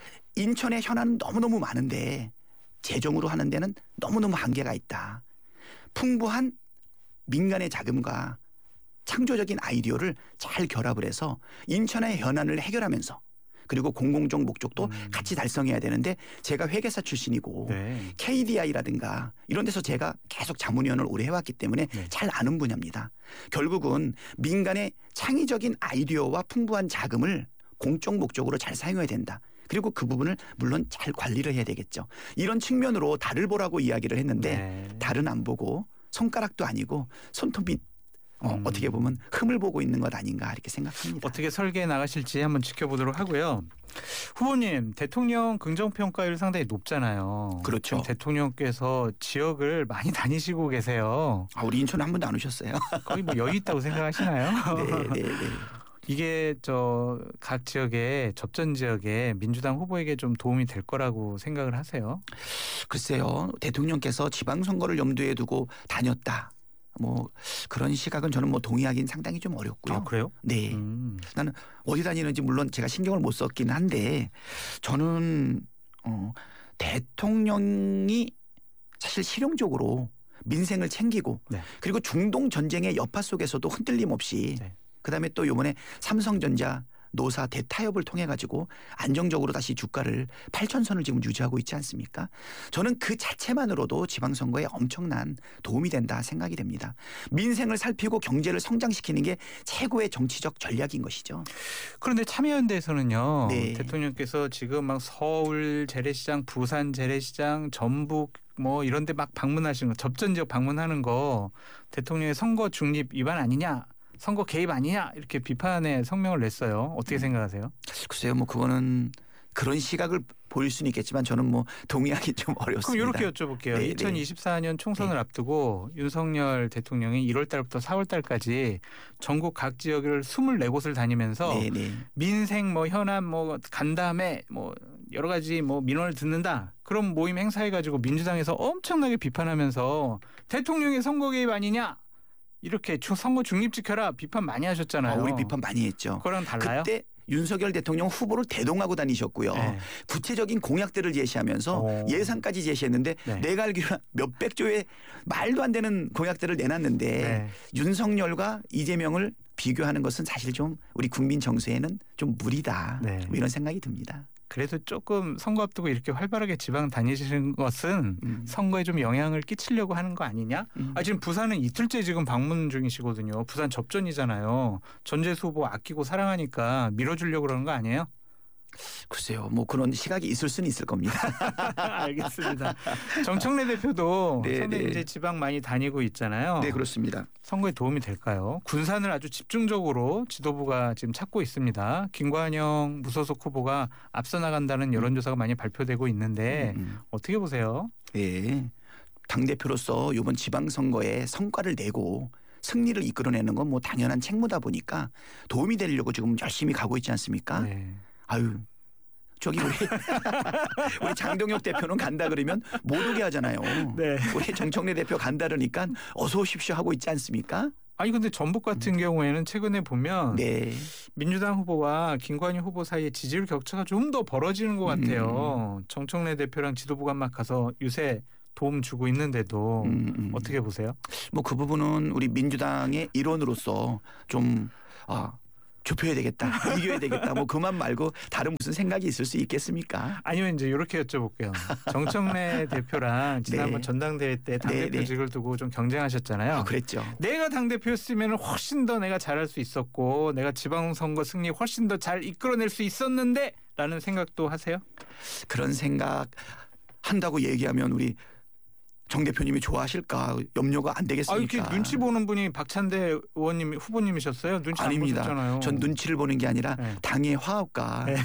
Speaker 3: 인천의 현안은 너무너무 많은데 재정으로 하는 데는 너무너무 한계가 있다. 풍부한 민간의 자금과 창조적인 아이디어를 잘 결합을 해서 인천의 현안을 해결하면서 그리고 공공적 목적도
Speaker 2: 음.
Speaker 3: 같이 달성해야 되는데 제가 회계사 출신이고
Speaker 2: 네.
Speaker 3: 케이디아이라든가 이런 데서 제가 계속 자문위원을 오래 해왔기 때문에
Speaker 2: 네.
Speaker 3: 잘 아는 분야입니다. 결국은 민간의 창의적인 아이디어와 풍부한 자금을 공적 목적으로 잘 사용해야 된다. 그리고 그 부분을 물론 잘 관리를 해야 되겠죠. 이런 측면으로 달을 보라고 이야기를 했는데
Speaker 2: 네.
Speaker 3: 달은 안 보고 손가락도 아니고 손톱이 어,
Speaker 2: 음.
Speaker 3: 어떻게 보면 흠을 보고 있는 것 아닌가 이렇게 생각합니다.
Speaker 2: 어떻게 설계해 나가실지 한번 지켜보도록 하고요. 후보님, 대통령 긍정평가율 상당히 높잖아요.
Speaker 3: 그렇죠.
Speaker 2: 지금 대통령께서 지역을 많이 다니시고 계세요.
Speaker 3: 아, 우리 인천 한 번도 안 오셨어요?
Speaker 2: 거의 뭐 여유 있다고 생각하시나요?
Speaker 3: 네, 네, 네.
Speaker 2: 이게 저 각 지역의 접전 지역에 민주당 후보에게 좀 도움이 될 거라고 생각을 하세요?
Speaker 3: 글쎄요. 대통령께서 지방선거를 염두에 두고 다녔다. 뭐 그런 시각은 저는 뭐 동의하기는 상당히 좀 어렵고요.
Speaker 2: 아, 그래요?
Speaker 3: 네.
Speaker 2: 음.
Speaker 3: 나는 어디 다니는지 물론 제가 신경을 못 썼긴 한데 저는 어, 대통령이 사실 실용적으로 민생을 챙기고
Speaker 2: 네.
Speaker 3: 그리고 중동 전쟁의 여파 속에서도 흔들림 없이
Speaker 2: 네.
Speaker 3: 그다음에 또 이번에 삼성전자 노사 대타협을 통해 가지고 안정적으로 다시 주가를 팔천선을 지금 유지하고 있지 않습니까? 저는 그 자체만으로도 지방선거에 엄청난 도움이 된다 생각이 됩니다. 민생을 살피고 경제를 성장시키는 게 최고의 정치적 전략인 것이죠.
Speaker 2: 그런데 참여연대에서는요.
Speaker 3: 네.
Speaker 2: 대통령께서 지금 막 서울 재래시장, 부산 재래시장, 전북 뭐 이런 데 막 방문하시는 거, 접전 지역 방문하는 거 대통령의 선거 중립 위반 아니냐? 선거 개입 아니냐 이렇게 비판의 성명을 냈어요. 어떻게 생각하세요?
Speaker 3: 글쎄요, 뭐 그거는 그런 시각을 보일 수는 있겠지만 저는 뭐 동의하기 좀 어렵습니다.
Speaker 2: 그럼 이렇게 여쭤볼게요.
Speaker 3: 네,
Speaker 2: 이천이십사년 총선을
Speaker 3: 네.
Speaker 2: 앞두고 윤석열 대통령이 일월 달부터 사월 달까지 전국 각 지역을 이십사 곳을 다니면서
Speaker 3: 네, 네.
Speaker 2: 민생 뭐 현안 뭐 간담회 뭐 여러 가지 뭐 민원을 듣는다. 그런 모임 행사해가지고 민주당에서 엄청나게 비판하면서 대통령의 선거 개입 아니냐? 이렇게 선거 중립 지켜라 비판 많이 하셨잖아요.
Speaker 3: 아, 우리 비판 많이 했죠.
Speaker 2: 그거랑 달라요?
Speaker 3: 그때 윤석열 대통령 후보를 대동하고 다니셨고요.
Speaker 2: 네.
Speaker 3: 구체적인 공약들을 제시하면서
Speaker 2: 오.
Speaker 3: 예산까지 제시했는데
Speaker 2: 네.
Speaker 3: 내가 알기로는 몇백 조의 말도 안 되는 공약들을 내놨는데
Speaker 2: 네.
Speaker 3: 윤석열과 이재명을 비교하는 것은 사실 좀 우리 국민 정서에는 좀 무리다.
Speaker 2: 네.
Speaker 3: 뭐 이런 생각이 듭니다.
Speaker 2: 그래도 조금 선거 앞두고 이렇게 활발하게 지방 다니시는 것은
Speaker 3: 음.
Speaker 2: 선거에 좀 영향을 끼치려고 하는 거 아니냐?
Speaker 3: 음.
Speaker 2: 아, 지금 부산은 이틀째 지금 방문 중이시거든요. 부산 접전이잖아요. 전재수 후보 아끼고 사랑하니까 밀어주려고 그러는 거 아니에요?
Speaker 3: 글쎄요. 뭐 그런 시각이 있을 수는 있을 겁니다.
Speaker 2: 알겠습니다. 정청래 대표도
Speaker 3: 네,
Speaker 2: 상당히
Speaker 3: 네.
Speaker 2: 이제 지방 많이 다니고 있잖아요.
Speaker 3: 네, 그렇습니다.
Speaker 2: 선거에 도움이 될까요? 군산을 아주 집중적으로 지도부가 지금 찾고 있습니다. 김관영 무소속 후보가 앞서 나간다는 여론조사가 많이 발표되고 있는데
Speaker 3: 음, 음.
Speaker 2: 어떻게 보세요?
Speaker 3: 예. 당 대표로서 이번 지방선거에 성과를 내고 승리를 이끌어내는 건 뭐 당연한 책무다 보니까 도움이 되려고 지금 열심히 가고 있지 않습니까?
Speaker 2: 네.
Speaker 3: 아유. 저기 우리 우리 장동혁 대표는 간다 그러면 못 오게 하잖아요.
Speaker 2: 네.
Speaker 3: 우리 정청래 대표 간다 그러니까 어서 오십시오 하고 있지 않습니까?
Speaker 2: 아니 근데 전북 같은 경우에는 최근에 보면
Speaker 3: 네.
Speaker 2: 민주당 후보와 김관희 후보 사이에 지지율 격차가 좀 더 벌어지는 것 같아요. 음. 정청래 대표랑 지도부가 막 가서 유세 도움 주고 있는데도 음, 음. 어떻게 보세요?
Speaker 3: 뭐 그 부분은 우리 민주당의 일원으로서 좀 아. 좁혀야 되겠다, 이겨야 되겠다, 뭐 그만 말고 다른 무슨 생각이 있을 수 있겠습니까?
Speaker 2: 아니면 이제 이렇게 여쭤볼게요. 정청래 대표랑 지난번
Speaker 3: 네.
Speaker 2: 전당대회 때 당대표직을 네. 두고 좀 경쟁하셨잖아요.
Speaker 3: 아, 그랬죠.
Speaker 2: 내가 당대표였으면 훨씬 더 내가 잘할 수 있었고 내가 지방선거 승리 훨씬 더 잘 이끌어낼 수 있었는데 라는 생각도 하세요?
Speaker 3: 그런 생각 한다고 얘기하면 우리 정 대표님이 좋아하실까 염려가 안 되겠습니까?
Speaker 2: 아, 이렇게 눈치 보는 분이 박찬대 의원님 후보님이셨어요? 눈치
Speaker 3: 아닙니다.
Speaker 2: 안 보셨잖아요.
Speaker 3: 전 눈치를 보는 게 아니라
Speaker 2: 네.
Speaker 3: 당의 화합과 네.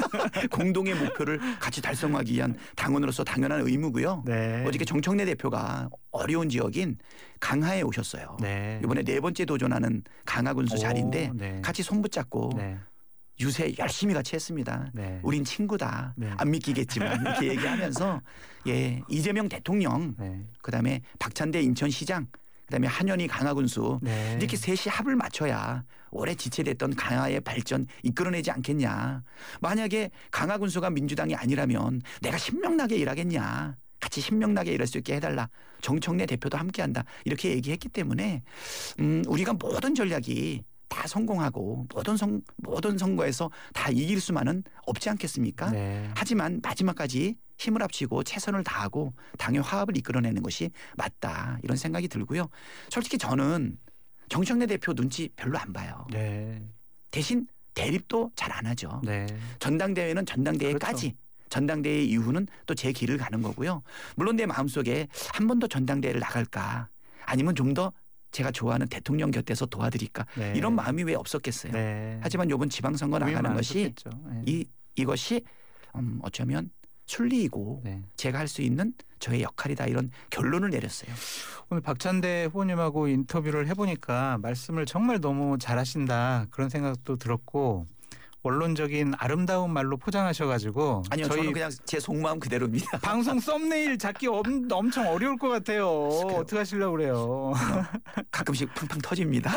Speaker 3: 공동의 목표를 같이 달성하기 위한 당원으로서 당연한 의무고요.
Speaker 2: 네.
Speaker 3: 어저께 정청래 대표가 어려운 지역인 강하에 오셨어요.
Speaker 2: 네.
Speaker 3: 이번에 네 번째 도전하는 강하 군수
Speaker 2: 오,
Speaker 3: 자리인데
Speaker 2: 네.
Speaker 3: 같이 손붙잡고
Speaker 2: 네.
Speaker 3: 유세 열심히 같이 했습니다.
Speaker 2: 네.
Speaker 3: 우린 친구다.
Speaker 2: 네.
Speaker 3: 안 믿기겠지만 이렇게 얘기하면서 예 이재명 대통령
Speaker 2: 네.
Speaker 3: 그다음에 박찬대 인천시장 그다음에 한현희 강하군수
Speaker 2: 네.
Speaker 3: 이렇게 셋이 합을 맞춰야 오래 지체됐던 강하의 발전 이끌어내지 않겠냐. 만약에 강하군수가 민주당이 아니라면 내가 신명나게 일하겠냐. 같이 신명나게 일할 수 있게 해달라. 정청래 대표도 함께한다. 이렇게 얘기했기 때문에 음, 우리가 모든 전략이 다 성공하고 모든 선 모든 선거에서 다 이길 수만은 없지 않겠습니까?
Speaker 2: 네.
Speaker 3: 하지만 마지막까지 힘을 합치고 최선을 다하고 당의 화합을 이끌어내는 것이 맞다 이런 생각이 들고요. 솔직히 저는 정청래 대표 눈치 별로 안 봐요.
Speaker 2: 네.
Speaker 3: 대신 대립도 잘 안 하죠.
Speaker 2: 네.
Speaker 3: 전당대회는 전당대회까지.
Speaker 2: 그렇죠.
Speaker 3: 전당대회 이후는 또 제 길을 가는 거고요. 물론 내 마음속에 한 번 더 전당대회를 나갈까 아니면 좀 더 제가 좋아하는 대통령 곁에서 도와드릴까 네. 이런 마음이 왜 없었겠어요. 네. 하지만 이번 지방선거 나가는 것이 네. 이, 이것이 음, 어쩌면 순리이고 네. 제가 할 수 있는 저의 역할이다 이런 결론을 내렸어요.
Speaker 2: 오늘 박찬대 후보님하고 인터뷰를 해보니까 말씀을 정말 너무 잘하신다 그런 생각도 들었고 원론적인 아름다운 말로 포장하셔가지고
Speaker 3: 아니요 저희 저는 그냥 제 속마음 그대로입니다.
Speaker 2: 방송 썸네일 잡기 엄, 엄청 어려울 것 같아요. 어떻게 하시려고 그래요?
Speaker 3: 가끔씩 팡팡 터집니다.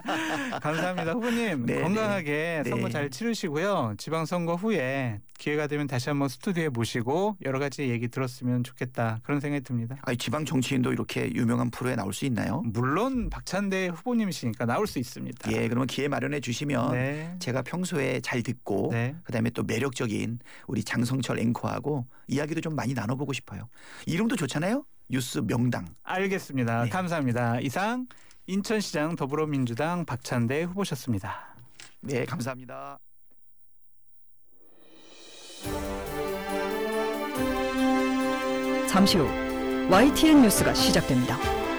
Speaker 2: 감사합니다. 후보님
Speaker 3: 네,
Speaker 2: 건강하게
Speaker 3: 네.
Speaker 2: 선거 잘 치르시고요. 지방선거 후에 기회가 되면 다시 한번 스튜디오에 모시고 여러 가지 얘기 들었으면 좋겠다 그런 생각이 듭니다.
Speaker 3: 아니, 지방 정치인도 이렇게 유명한 프로에 나올 수 있나요?
Speaker 2: 물론 박찬대 후보님이시니까 나올 수 있습니다.
Speaker 3: 예, 그러면 기회 마련해 주시면
Speaker 2: 네.
Speaker 3: 제가 평소에 잘 듣고
Speaker 2: 네.
Speaker 3: 그다음에 또 매력적인 우리 장성철 앵커하고 이야기도 좀 많이 나눠보고 싶어요. 이름도 좋잖아요. 뉴스 명당.
Speaker 2: 알겠습니다.
Speaker 3: 네.
Speaker 2: 감사합니다. 이상 인천시장 더불어민주당 박찬대 후보셨습니다.
Speaker 3: 네, 감사합니다.
Speaker 4: 잠시 후 와이티엔 뉴스가 시작됩니다.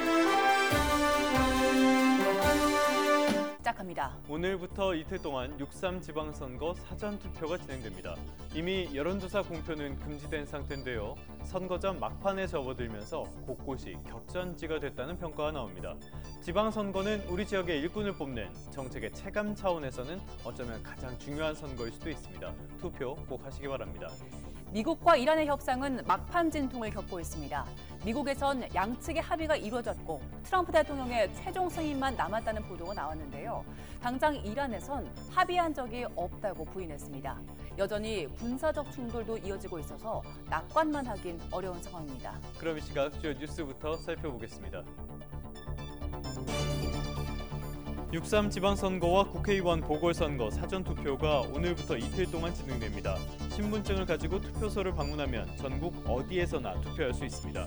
Speaker 5: 시작합니다.
Speaker 6: 오늘부터 이틀 동안 육삼 지방선거 사전투표가 진행됩니다. 이미 여론조사 공표는 금지된 상태인데요. 선거전 막판에 접어들면서 곳곳이 격전지가 됐다는 평가가 나옵니다. 지방선거는 우리 지역의 일꾼을 뽑는 정책의 체감 차원에서는 어쩌면 가장 중요한 선거일 수도 있습니다. 투표 꼭 하시기 바랍니다.
Speaker 5: 미국과 이란의 협상은 막판 진통을 겪고 있습니다. 미국에선 양측의 합의가 이루어졌고 트럼프 대통령의 최종 승인만 남았다는 보도가 나왔는데요. 당장 이란에선 합의한 적이 없다고 부인했습니다. 여전히 군사적 충돌도 이어지고 있어서 낙관만 하긴 어려운 상황입니다.
Speaker 6: 그럼 이 시각 주요 뉴스부터 살펴보겠습니다. 육삼 지방선거와 국회의원 보궐선거 사전투표가 오늘부터 이틀 동안 진행됩니다. 신분증을 가지고 투표소를 방문하면 전국 어디에서나 투표할 수 있습니다.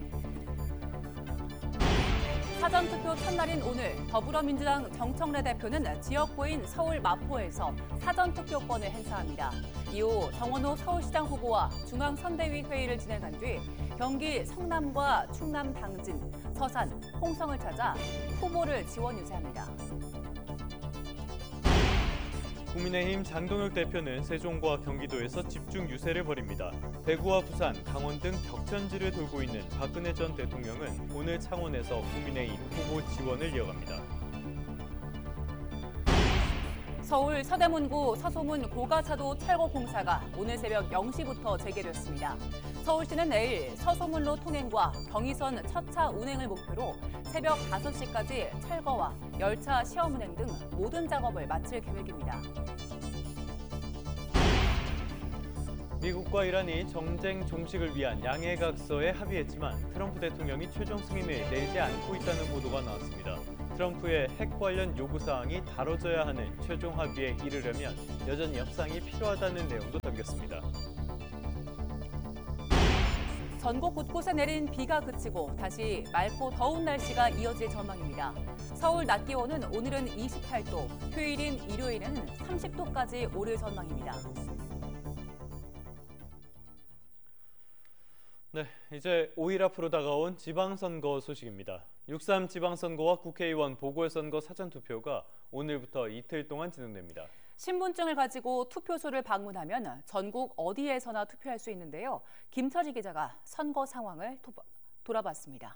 Speaker 5: 사전투표 첫날인 오늘 더불어민주당 정청래 대표는 지역구인 서울 마포에서 사전투표권을 행사합니다. 이후 정원호 서울시장 후보와 중앙선대위 회의를 진행한 뒤 경기 성남과 충남 당진, 서산, 홍성을 찾아 후보를 지원 유세합니다.
Speaker 6: 국민의힘 장동혁 대표는 세종과 경기도에서 집중 유세를 벌입니다. 대구와 부산, 강원 등 격전지를 돌고 있는 박근혜 전 대통령은 오늘 창원에서 국민의힘 후보 지원을 이어갑니다.
Speaker 5: 서울 서대문구 서소문 고가차도 철거 공사가 오늘 새벽 영 시부터 재개됐습니다. 서울시는 내일 서소문로 통행과 경의선 첫차 운행을 목표로 새벽 다섯 시까지 철거와 열차 시험 운행 등 모든 작업을 마칠 계획입니다.
Speaker 6: 미국과 이란이 정쟁 종식을 위한 양해각서에 합의했지만 트럼프 대통령이 최종 승인을 내지 않고 있다는 보도가 나왔습니다. 트럼프의 핵 관련 요구사항이 다뤄져야 하는 최종 합의에 이르려면 여전히 협상이 필요하다는 내용도 담겼습니다.
Speaker 5: 전국 곳곳에 내린 비가 그치고 다시 맑고 더운 날씨가 이어질 전망입니다. 서울 낮 기온은 오늘은 이십팔 도, 휴일인 일요일에는 삼십 도까지 오를 전망입니다.
Speaker 6: 네, 이제 오 일 앞으로 다가온 지방선거 소식입니다. 육삼 지방선거와 국회의원 보궐선거 사전투표가 오늘부터 이틀 동안 진행됩니다.
Speaker 5: 신분증을 가지고 투표소를 방문하면 전국 어디에서나 투표할 수 있는데요. 김철희 기자가 선거 상황을 돌아봤습니다.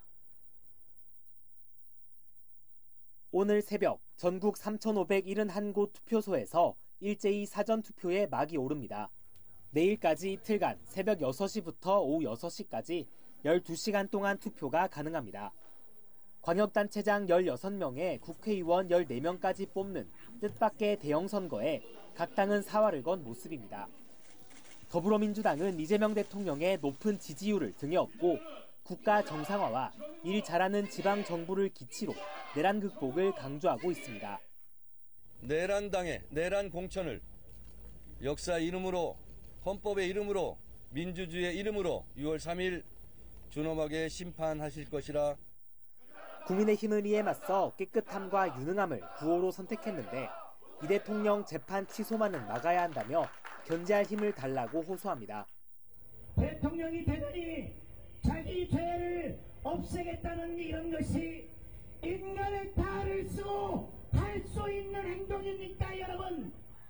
Speaker 7: 오늘 새벽 전국 삼천오백칠십일 곳 투표소에서 일제히 사전투표에 막이 오릅니다. 내일까지 이틀간 새벽 여섯 시부터 오후 여섯 시까지 열두 시간 동안 투표가 가능합니다. 광역단체장 열여섯 명에 국회의원 열네 명까지 뽑는 뜻밖의 대형 선거에 각 당은 사활을 건 모습입니다. 더불어민주당은 이재명 대통령의 높은 지지율을 등에 업고 국가 정상화와 일 잘하는 지방정부를 기치로 내란 극복을 강조하고 있습니다.
Speaker 8: 내란당의 내란 공천을 역사 이름으로 헌법의 이름으로 민주주의의 이름으로 유월 삼일 준엄하게 심판하실 것이라.
Speaker 7: 국민의힘은 이에 맞서 깨끗함과 유능함을 구호로 선택했는데 이 대통령 재판 취소만은 막아야 한다며 견제할 힘을 달라고 호소합니다.
Speaker 9: 대통령이 되더니 자기 죄를 없애겠다는 이런 것이 인간의 탈을 쓰고 할 수 있는 행동입니까, 여러분?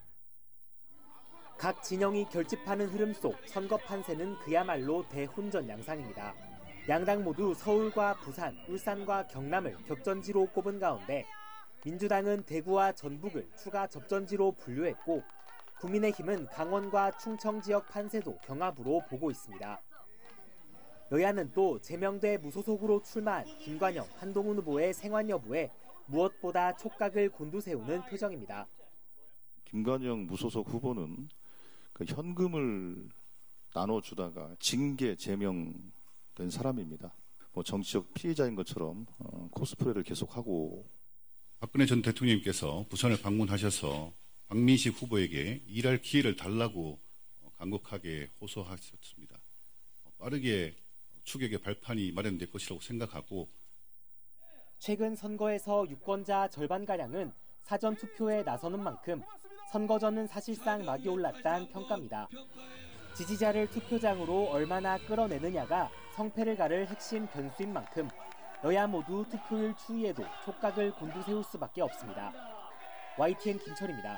Speaker 7: 각 진영이 결집하는 흐름 속 선거 판세는 그야말로 대혼전 양상입니다. 양당 모두 서울과 부산, 울산과 경남을 격전지로 꼽은 가운데 민주당은 대구와 전북을 추가 접전지로 분류했고 국민의힘은 강원과 충청 지역 판세도 경합으로 보고 있습니다. 여야는 또 제명돼 무소속으로 출마한 김관영, 한동훈 후보의 생환 여부에 무엇보다 촉각을 곤두세우는 표정입니다.
Speaker 10: 김관영 무소속 후보는 그 현금을 나눠주다가 징계 제명된 사람입니다. 뭐 정치적 피해자인 것처럼 어, 코스프레를 계속하고.
Speaker 11: 박근혜 전 대통령님께서 부산을 방문하셔서 박민식 후보에게 일할 기회를 달라고 간곡하게 호소하셨습니다. 빠르게 추격의 발판이 마련될 것이라고 생각하고.
Speaker 7: 최근 선거에서 유권자 절반가량은 사전투표에 나서는 만큼 선거 전은 사실상 막이 올랐다는 평가입니다. 지지자를 투표장으로 얼마나 끌어내느냐가 성패를 가를 핵심 변수인 만큼 여야 모두 투표율 추이에도 촉각을 곤두세울 수밖에 없습니다. 와이티엔 김철입니다.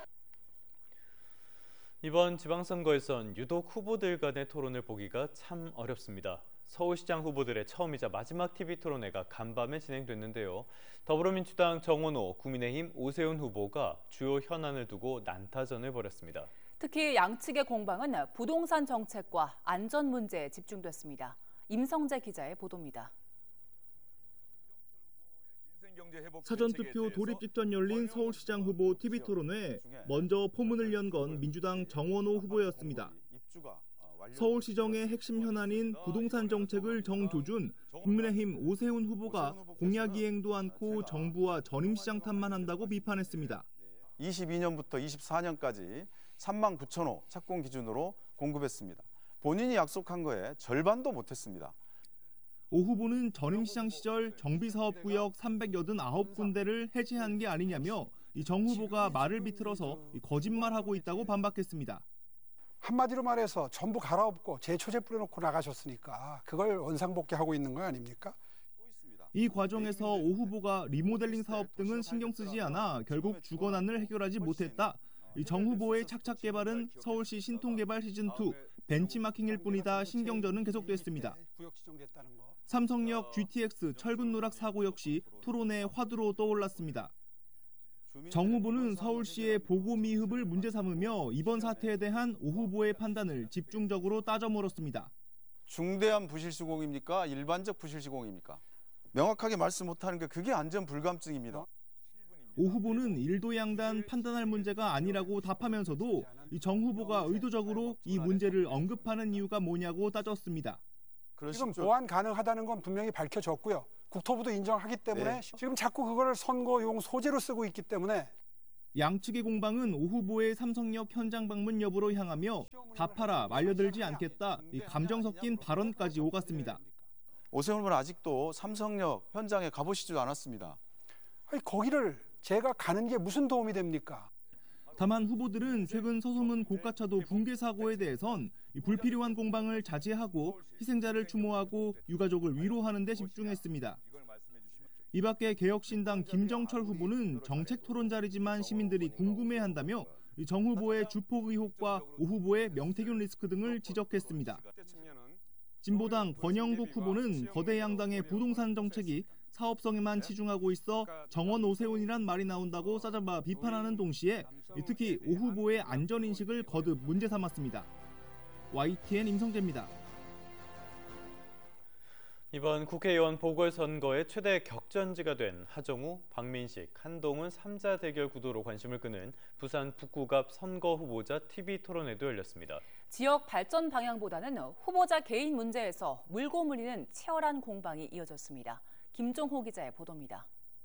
Speaker 6: 이번 지방선거에선 유독 후보들 간의 토론을 보기가 참 어렵습니다. 서울시장 후보들의 처음이자 마지막 티비 토론회가 간밤에 진행됐는데요. 더불어민주당 정원호, 국민의힘 오세훈 후보가 주요 현안을 두고 난타전을 벌였습니다.
Speaker 5: 특히 양측의 공방은 부동산 정책과 안전 문제에 집중됐습니다. 임성재 기자의 보도입니다.
Speaker 12: 사전투표 돌입 직전 열린 서울시장 후보 티비 토론회, 먼저 포문을 연 건 민주당 정원호 후보였습니다. 서울시정의 핵심 현안인 부동산 정책을 정조준 국민의힘 오세훈 후보가 공약 이행도 않고 정부와 전임시장 탓만 한다고 비판했습니다.
Speaker 13: 이십이 년부터 이십사 년까지 삼만 구천 호 착공 기준으로 공급했습니다. 본인이 약속한 거에 절반도 못했습니다.
Speaker 12: 오 후보는 전임시장 시절 정비사업구역 삼백팔십구 군데를 해제한 게 아니냐며 정 후보가 말을 비틀어서 거짓말하고 있다고 반박했습니다.
Speaker 14: 한마디로 말해서 전부 갈아엎고 재초제 뿌려놓고 나가셨으니까 그걸 원상복귀하고 있는 거 아닙니까?
Speaker 12: 이 과정에서 오 후보가 리모델링 사업 등은 신경 쓰지 않아 결국 주거난을 해결하지 못했다. 정 후보의 착착 개발은 서울시 신통개발 시즌이 벤치마킹일 뿐이다 신경전은 계속됐습니다. 삼성역 지티엑스 철근 누락 사고 역시 토론의 화두로 떠올랐습니다. 정 후보는 서울시의 보고 미흡을 문제 삼으며 이번 사태에 대한 오 후보의 판단을 집중적으로 따져 물었습니다.
Speaker 13: 중대한 부실시공입니까? 일반적 부실시공입니까? 명확하게 말씀 못하는 게 그게 안전 불감증입니다.
Speaker 12: 오 후보는 일도양단 판단할 문제가 아니라고 답하면서도 정 후보가 의도적으로 이 문제를 언급하는 이유가 뭐냐고 따졌습니다.
Speaker 14: 지금 보완 가능하다는 건 분명히 밝혀졌고요. 국토부도 인정하기 때문에 네. 지금 자꾸 그걸 선거용 소재로 쓰고 있기 때문에
Speaker 12: 양측의 공방은 오 후보의 삼성역 현장 방문 여부로 향하며 답하라 말려들지 않겠다 이 감정 섞인 발언까지 오갔습니다.
Speaker 13: 오세훈 후보는 아직도 삼성역 현장에 가보시지도 않았습니다.
Speaker 14: 아니, 거기를 제가 가는 게 무슨 도움이 됩니까?
Speaker 12: 다만 후보들은 최근 서소문 고가차도 붕괴 사고에 대해선 불필요한 공방을 자제하고 희생자를 추모하고 유가족을 위로하는 데 집중했습니다. 이 밖에 개혁신당 김정철 후보는 정책 토론 자리지만 시민들이 궁금해한다며 정 후보의 주폭 의혹과 오 후보의 명태균 리스크 등을 지적했습니다. 진보당 권영국 후보는 거대 양당의 부동산 정책이 사업성에만 치중하고 있어 정원 오세훈이란 말이 나온다고 싸잡아 비판하는 동시에 특히 오 후보의 안전인식을 거듭 문제 삼았습니다. 와이티엔 임성재입니다.
Speaker 6: 이번 국회의원 보궐선거의 최대 격전지가 된 하정우, 박민식, 한동훈 삼자 대결 구도로 관심을 끄는 부산 북구갑 선거 후보자 티비 토론회도 열렸습니다.
Speaker 5: 지역 발전 방향보다는 후보자 개인 문제에서 물고 물리는 치열한 공방이 이어졌습니다. 김종호 기자의 보도입니다.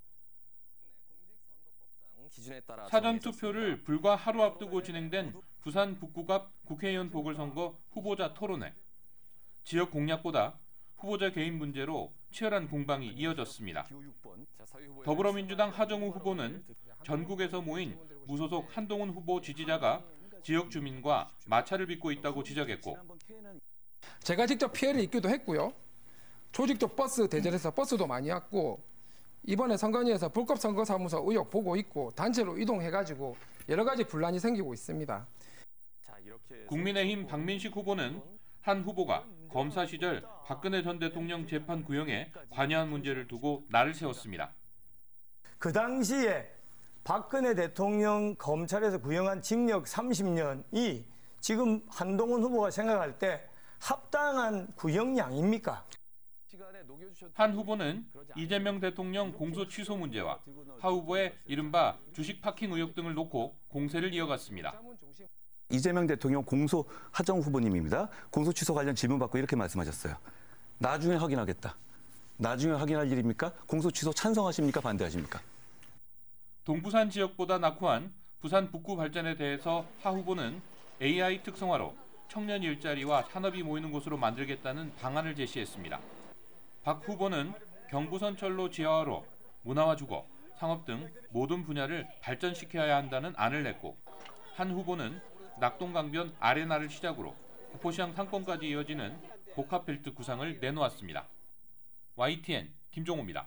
Speaker 15: 사전투표를 불과 하루 앞두고 진행된 부산 북구갑 국회의원 보궐선거 후보자 토론회. 지역 공약보다 후보자 개인 문제로 치열한 공방이 이어졌습니다. 더불어민주당 하정우 후보는 전국에서 모인 무소속 한동훈 후보 지지자가 지역 주민과 마찰을 빚고 있다고 지적했고,
Speaker 16: 제가 직접 피해를 입기도 했고요. 조직적 버스 대절에서 버스도 많이 왔고, 이번에 선관위에서 불법 선거사무소 의혹 보고 있고 단체로 이동해가지고 여러 가지 분란이 생기고 있습니다.
Speaker 15: 국민의힘 박민식 후보는 한 후보가 검사 시절 박근혜 전 대통령 재판 구형에 관여한 문제를 두고 날을 세웠습니다.
Speaker 17: 그 당시에 박근혜 대통령 검찰에서 구형한 징역 삼십 년이 지금 한동훈 후보가 생각할 때 합당한 구형량입니까?
Speaker 15: 한 후보는 이재명 대통령 공소 취소 문제와 하 후보의 이른바 주식 파킹 의혹 등을 놓고 공세를 이어갔습니다.
Speaker 18: 이재명 대통령 공소 하정 후보님입니다. 공소 취소 관련 질문 받고 이렇게 말씀하셨어요. 나중에 확인하겠다. 나중에 확인할 일입니까? 공소 취소 찬성하십니까? 반대하십니까?
Speaker 15: 동부산 지역보다 낙후한 부산 북구 발전에 대해서 하 후보는 에이아이 특성화로 청년 일자리와 산업이 모이는 곳으로 만들겠다는 방안을 제시했습니다. 박 후보는 경부선철로 지하화로 문화와 주거, 상업 등 모든 분야를 발전시켜야 한다는 안을 냈고, 한 후보는 낙동강변 아레나를 시작으로 구포시장 상권까지 이어지는 복합벨트 구상을 내놓았습니다. 와이티엔 김종호입니다.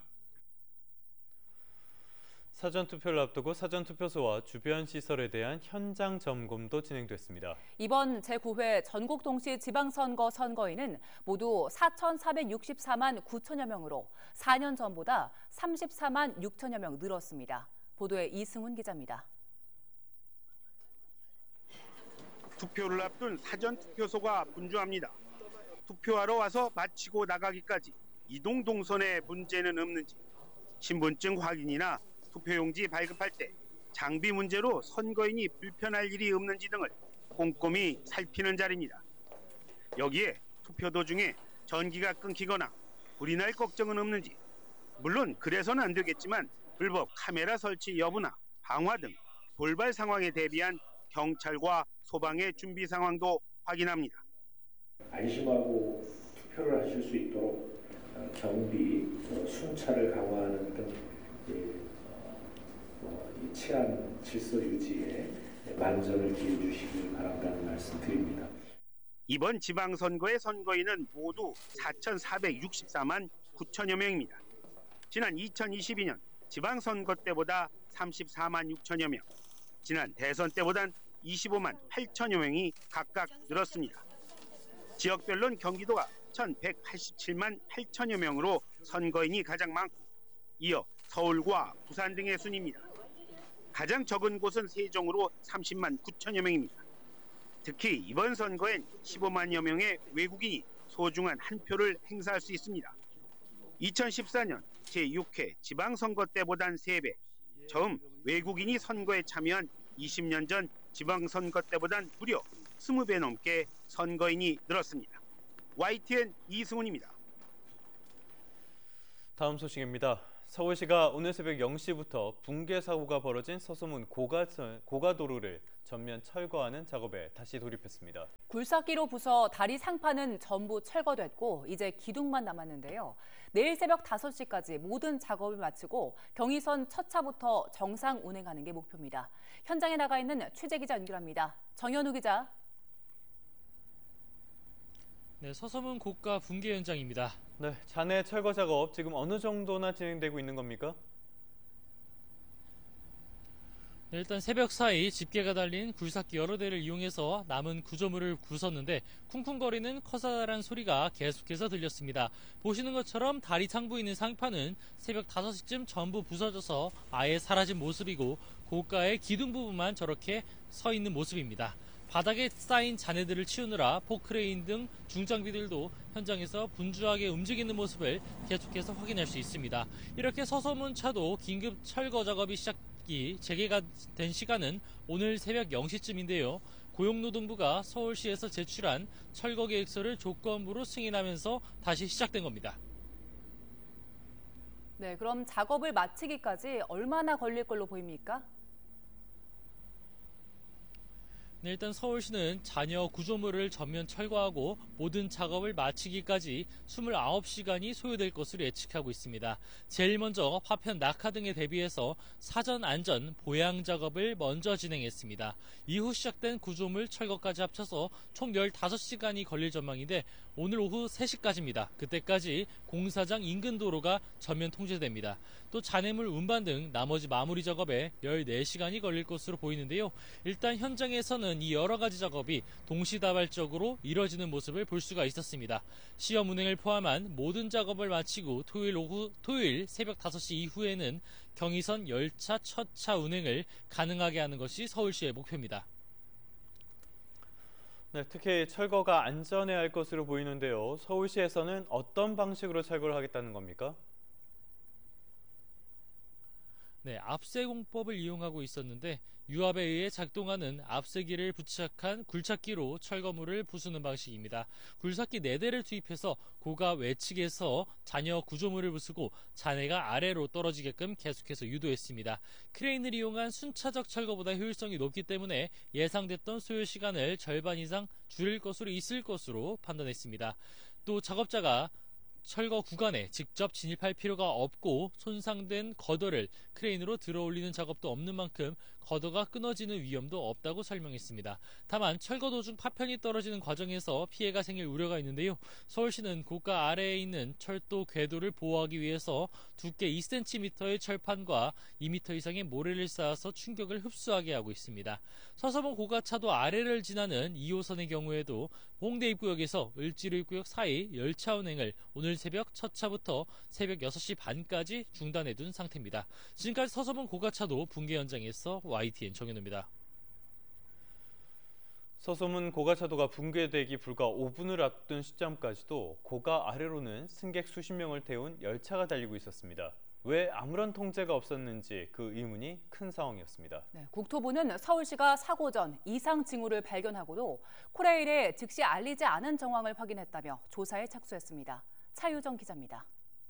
Speaker 6: 사전투표를 앞두고 사전투표소와 주변 시설에 대한 현장 점검도 진행됐습니다.
Speaker 5: 이번 제구 회 전국 동시 지방선거 선거인은 모두 사천사백육십사만 구천여 명으로 사 년 전보다 삼십사만 육천여 명 늘었습니다. 보도에 이승훈 기자입니다.
Speaker 19: 투표를 앞둔 사전투표소가 분주합니다. 투표하러 와서 마치고 나가기까지 이동 동선에 문제는 없는지, 신분증 확인이나 투표용지 발급할 때 장비 문제로 선거인이 불편할 일이 없는지 등을 꼼꼼히 살피는 자리입니다. 여기에 투표 도중에 전기가 끊기거나 불이 날 걱정은 없는지, 물론 그래서는 안 되겠지만 불법 카메라 설치 여부나 방화 등 돌발 상황에 대비한 경찰과 소방의 준비 상황도 확인합니다.
Speaker 20: 안심하고 투표를 하실 수 있도록 경비, 순찰을 강화하는 등 이 치안 질서 유지에 만전을 기해 주시길 바란다는 말씀 드립니다.
Speaker 19: 이번 지방선거의 선거인은 모두 사천사백육십사만 구천여 명입니다. 지난 이천이십이 년 지방선거 때보다 삼십사만 육천여 명, 지난 대선 때보단 이십오만 팔천여 명이 각각 늘었습니다. 지역별로는 경기도가 천백팔십칠만 팔천여 명으로 선거인이 가장 많고 이어 서울과 부산 등의 순입니다. 가장 적은 곳은 세종으로 삼십만 구천여 명입니다. 특히 이번 선거엔 십오만여 명의 외국인이 소중한 한 표를 행사할 수 있습니다. 이천십사 년 제육 회 지방선거 때보단 세 배, 처음 외국인이 선거에 참여한 이십 년 전 지방선거 때보단 무려 이십 배 넘게 선거인이 늘었습니다. 와이티엔 이승훈입니다.
Speaker 6: 다음 소식입니다. 서울시가 오늘 새벽 영 시부터 붕괴 사고가 벌어진 서소문 고가, 고가도로를 전면 철거하는 작업에 다시 돌입했습니다.
Speaker 5: 굴삭기로 부숴 다리 상판은 전부 철거됐고 이제 기둥만 남았는데요. 내일 새벽 다섯 시까지 모든 작업을 마치고 경의선 첫 차부터 정상 운행하는 게 목표입니다. 현장에 나가 있는 취재기자 연결합니다. 정현우 기자.
Speaker 21: 네, 서소문 고가 붕괴 현장입니다.
Speaker 6: 네, 잔해 철거 작업 지금 어느 정도나 진행되고 있는 겁니까?
Speaker 21: 네, 일단 새벽 사이 집게가 달린 굴삭기 여러 대를 이용해서 남은 구조물을 부쉈는데 쿵쿵거리는 커다란 소리가 계속해서 들렸습니다. 보시는 것처럼 다리 상부에 있는 상판은 새벽 다섯 시쯤 전부 부서져서 아예 사라진 모습이고 고가의 기둥 부분만 저렇게 서 있는 모습입니다. 바닥에 쌓인 잔해들을 치우느라 포크레인 등 중장비들도 현장에서 분주하게 움직이는 모습을 계속해서 확인할 수 있습니다. 이렇게 서소문 차도 긴급 철거 작업이 시작이 재개가 된 시간은 오늘 새벽 영 시쯤인데요. 고용노동부가 서울시에서 제출한 철거 계획서를 조건부로 승인하면서 다시 시작된 겁니다.
Speaker 5: 네, 그럼 작업을 마치기까지 얼마나 걸릴 걸로 보입니까?
Speaker 21: 네, 일단 서울시는 잔여 구조물을 전면 철거하고 모든 작업을 마치기까지 이십구 시간이 소요될 것으로 예측하고 있습니다. 제일 먼저 파편 낙하 등에 대비해서 사전 안전 보양 작업을 먼저 진행했습니다. 이후 시작된 구조물 철거까지 합쳐서 총 열다섯 시간이 걸릴 전망인데 오늘 오후 세 시까지입니다. 그때까지 공사장 인근 도로가 전면 통제됩니다. 또 잔해물 운반 등 나머지 마무리 작업에 열네 시간이 걸릴 것으로 보이는데요. 일단 현장에서는 이 여러 가지 작업이 동시다발적으로 이뤄지는 모습을 볼 수가 있었습니다. 시험 운행을 포함한 모든 작업을 마치고 토요일 오후, 토요일 새벽 다섯 시 이후에는 경의선 열차 첫 차 운행을 가능하게 하는 것이 서울시의 목표입니다.
Speaker 6: 네, 특히 철거가 안전해야 할 것으로 보이는데요. 서울시에서는 어떤 방식으로 철거를 하겠다는 겁니까?
Speaker 21: 네, 압세공법을 이용하고 있었는데 유압에 의해 작동하는 압세기를 부착한 굴착기로 철거물을 부수는 방식입니다. 굴삭기 네 대를 투입해서 고가 외측에서 잔여 구조물을 부수고 잔해가 아래로 떨어지게끔 계속해서 유도했습니다. 크레인을 이용한 순차적 철거보다 효율성이 높기 때문에 예상됐던 소요 시간을 절반 이상 줄일 것으로 있을 것으로 판단했습니다. 또 작업자가 철거 구간에 직접 진입할 필요가 없고 손상된 거더를 크레인으로 들어 올리는 작업도 없는 만큼 거더가 끊어지는 위험도 없다고 설명했습니다. 다만 철거 도중 파편이 떨어지는 과정에서 피해가 생길 우려가 있는데요. 서울시는 고가 아래에 있는 철도 궤도를 보호하기 위해서 두께 이 센티미터의 철판과 이 미터 이상의 모래를 쌓아서 충격을 흡수하게 하고 있습니다. 서서문 고가차도 아래를 지나는 이 호선의 경우에도 홍대 입구역에서 을지로 입구역 사이 열차 운행을 오늘 새벽 첫 차부터 새벽 여섯 시 반까지 중단해둔 상태입니다. 지금까지 서서문 고가차도 붕괴 현장에서 와이티엔 정현우입니다.
Speaker 6: 서소문 고가차도가 붕괴되기 불과 오 분을 앞둔 시점까지도 고가 아래로는 승객 수십 명을 태운 열차가 달리고 있었습니다. 왜 아무런 통제가 없었는지 그 의문이 큰 상황이었습니다.
Speaker 5: 네, 국토부는 서울시가 사고 전 이상 징후를 발견하고도 코레일에 즉시 알리지 않은 정황을 확인했다며 조사에 착수했습니다. 차유정 기자입니다.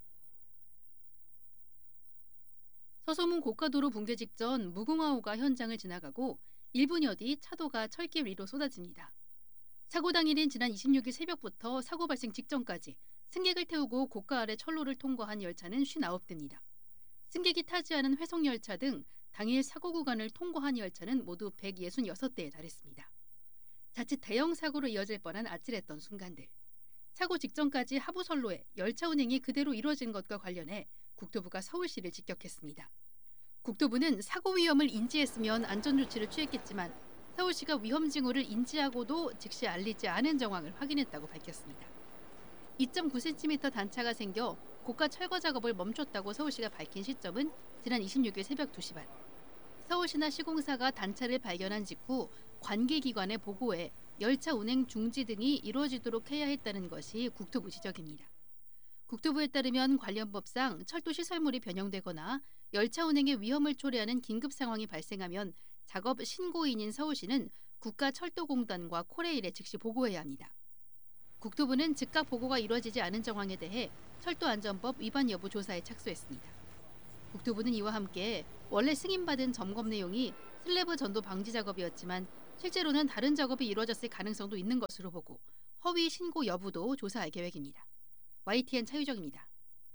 Speaker 22: 서소문 고가도로 붕괴 직전 무궁화호가 현장을 지나가고 일 분여 뒤 차도가 철길 위로 쏟아집니다. 사고 당일인 지난 이십육 일 새벽부터 사고 발생 직전까지 승객을 태우고 고가 아래 철로를 통과한 열차는 오십구 대입니다. 승객이 타지 않은 회송열차 등 당일 사고 구간을 통과한 열차는 모두 백육십육 대에 달했습니다. 자칫 대형 사고로 이어질 뻔한 아찔했던 순간들. 사고 직전까지 하부선로에 열차 운행이 그대로 이루어진 것과 관련해 국토부가 서울시를 직격했습니다. 국토부는 사고 위험을 인지했으면 안전조치를 취했겠지만 서울시가 위험 징후를 인지하고도 즉시 알리지 않은 정황을 확인했다고 밝혔습니다. 이 점 구 센티미터 단차가 생겨 고가 철거 작업을 멈췄다고 서울시가 밝힌 시점은 지난 이십육 일 새벽 두 시 반. 서울시나 시공사가 단차를 발견한 직후 관계기관에 보고해 열차 운행 중지 등이 이루어지도록 해야 했다는 것이 국토부 지적입니다. 국토부에 따르면 관련 법상 철도 시설물이 변형되거나 열차 운행에 위험을 초래하는 긴급 상황이 발생하면 작업 신고인인 서울시는 국가철도공단과 코레일에 즉시 보고해야 합니다. 국토부는 즉각 보고가 이루어지지 않은 정황에 대해 철도안전법 위반 여부 조사에 착수했습니다. 국토부는 이와 함께 원래 승인받은 점검 내용이 슬래브 전도 방지 작업이었지만 실제로는 다른 작업이 이루어졌을 가능성도 있는 것으로 보고 허위 신고 여부도 조사할 계획입니다. 와이티엔 차유정입니다.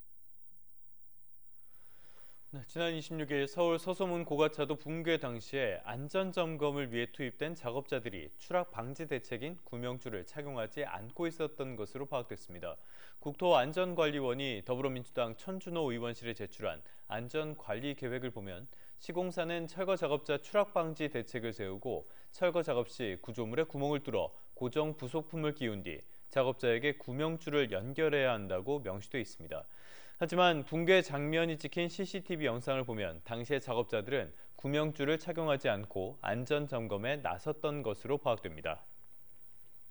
Speaker 6: 네, 지난 이십육 일 서울 서소문 고가차도 붕괴 당시에 안전점검을 위해 투입된 작업자들이 추락 방지 대책인 구명줄을 착용하지 않고 있었던 것으로 파악됐습니다. 국토안전관리원이 더불어민주당 천준호 의원실에 제출한 안전관리 계획을 보면 시공사는 철거 작업자 추락 방지 대책을 세우고 철거 작업 시 구조물에 구멍을 뚫어 고정 부속품을 끼운 뒤 작업자에게 구명줄을 연결해야 한다고 명시돼 있습니다. 하지만 붕괴 장면이 찍힌 씨씨티비 영상을 보면 당시의 작업자들은 구명줄을 착용하지 않고 안전점검에 나섰던 것으로 파악됩니다.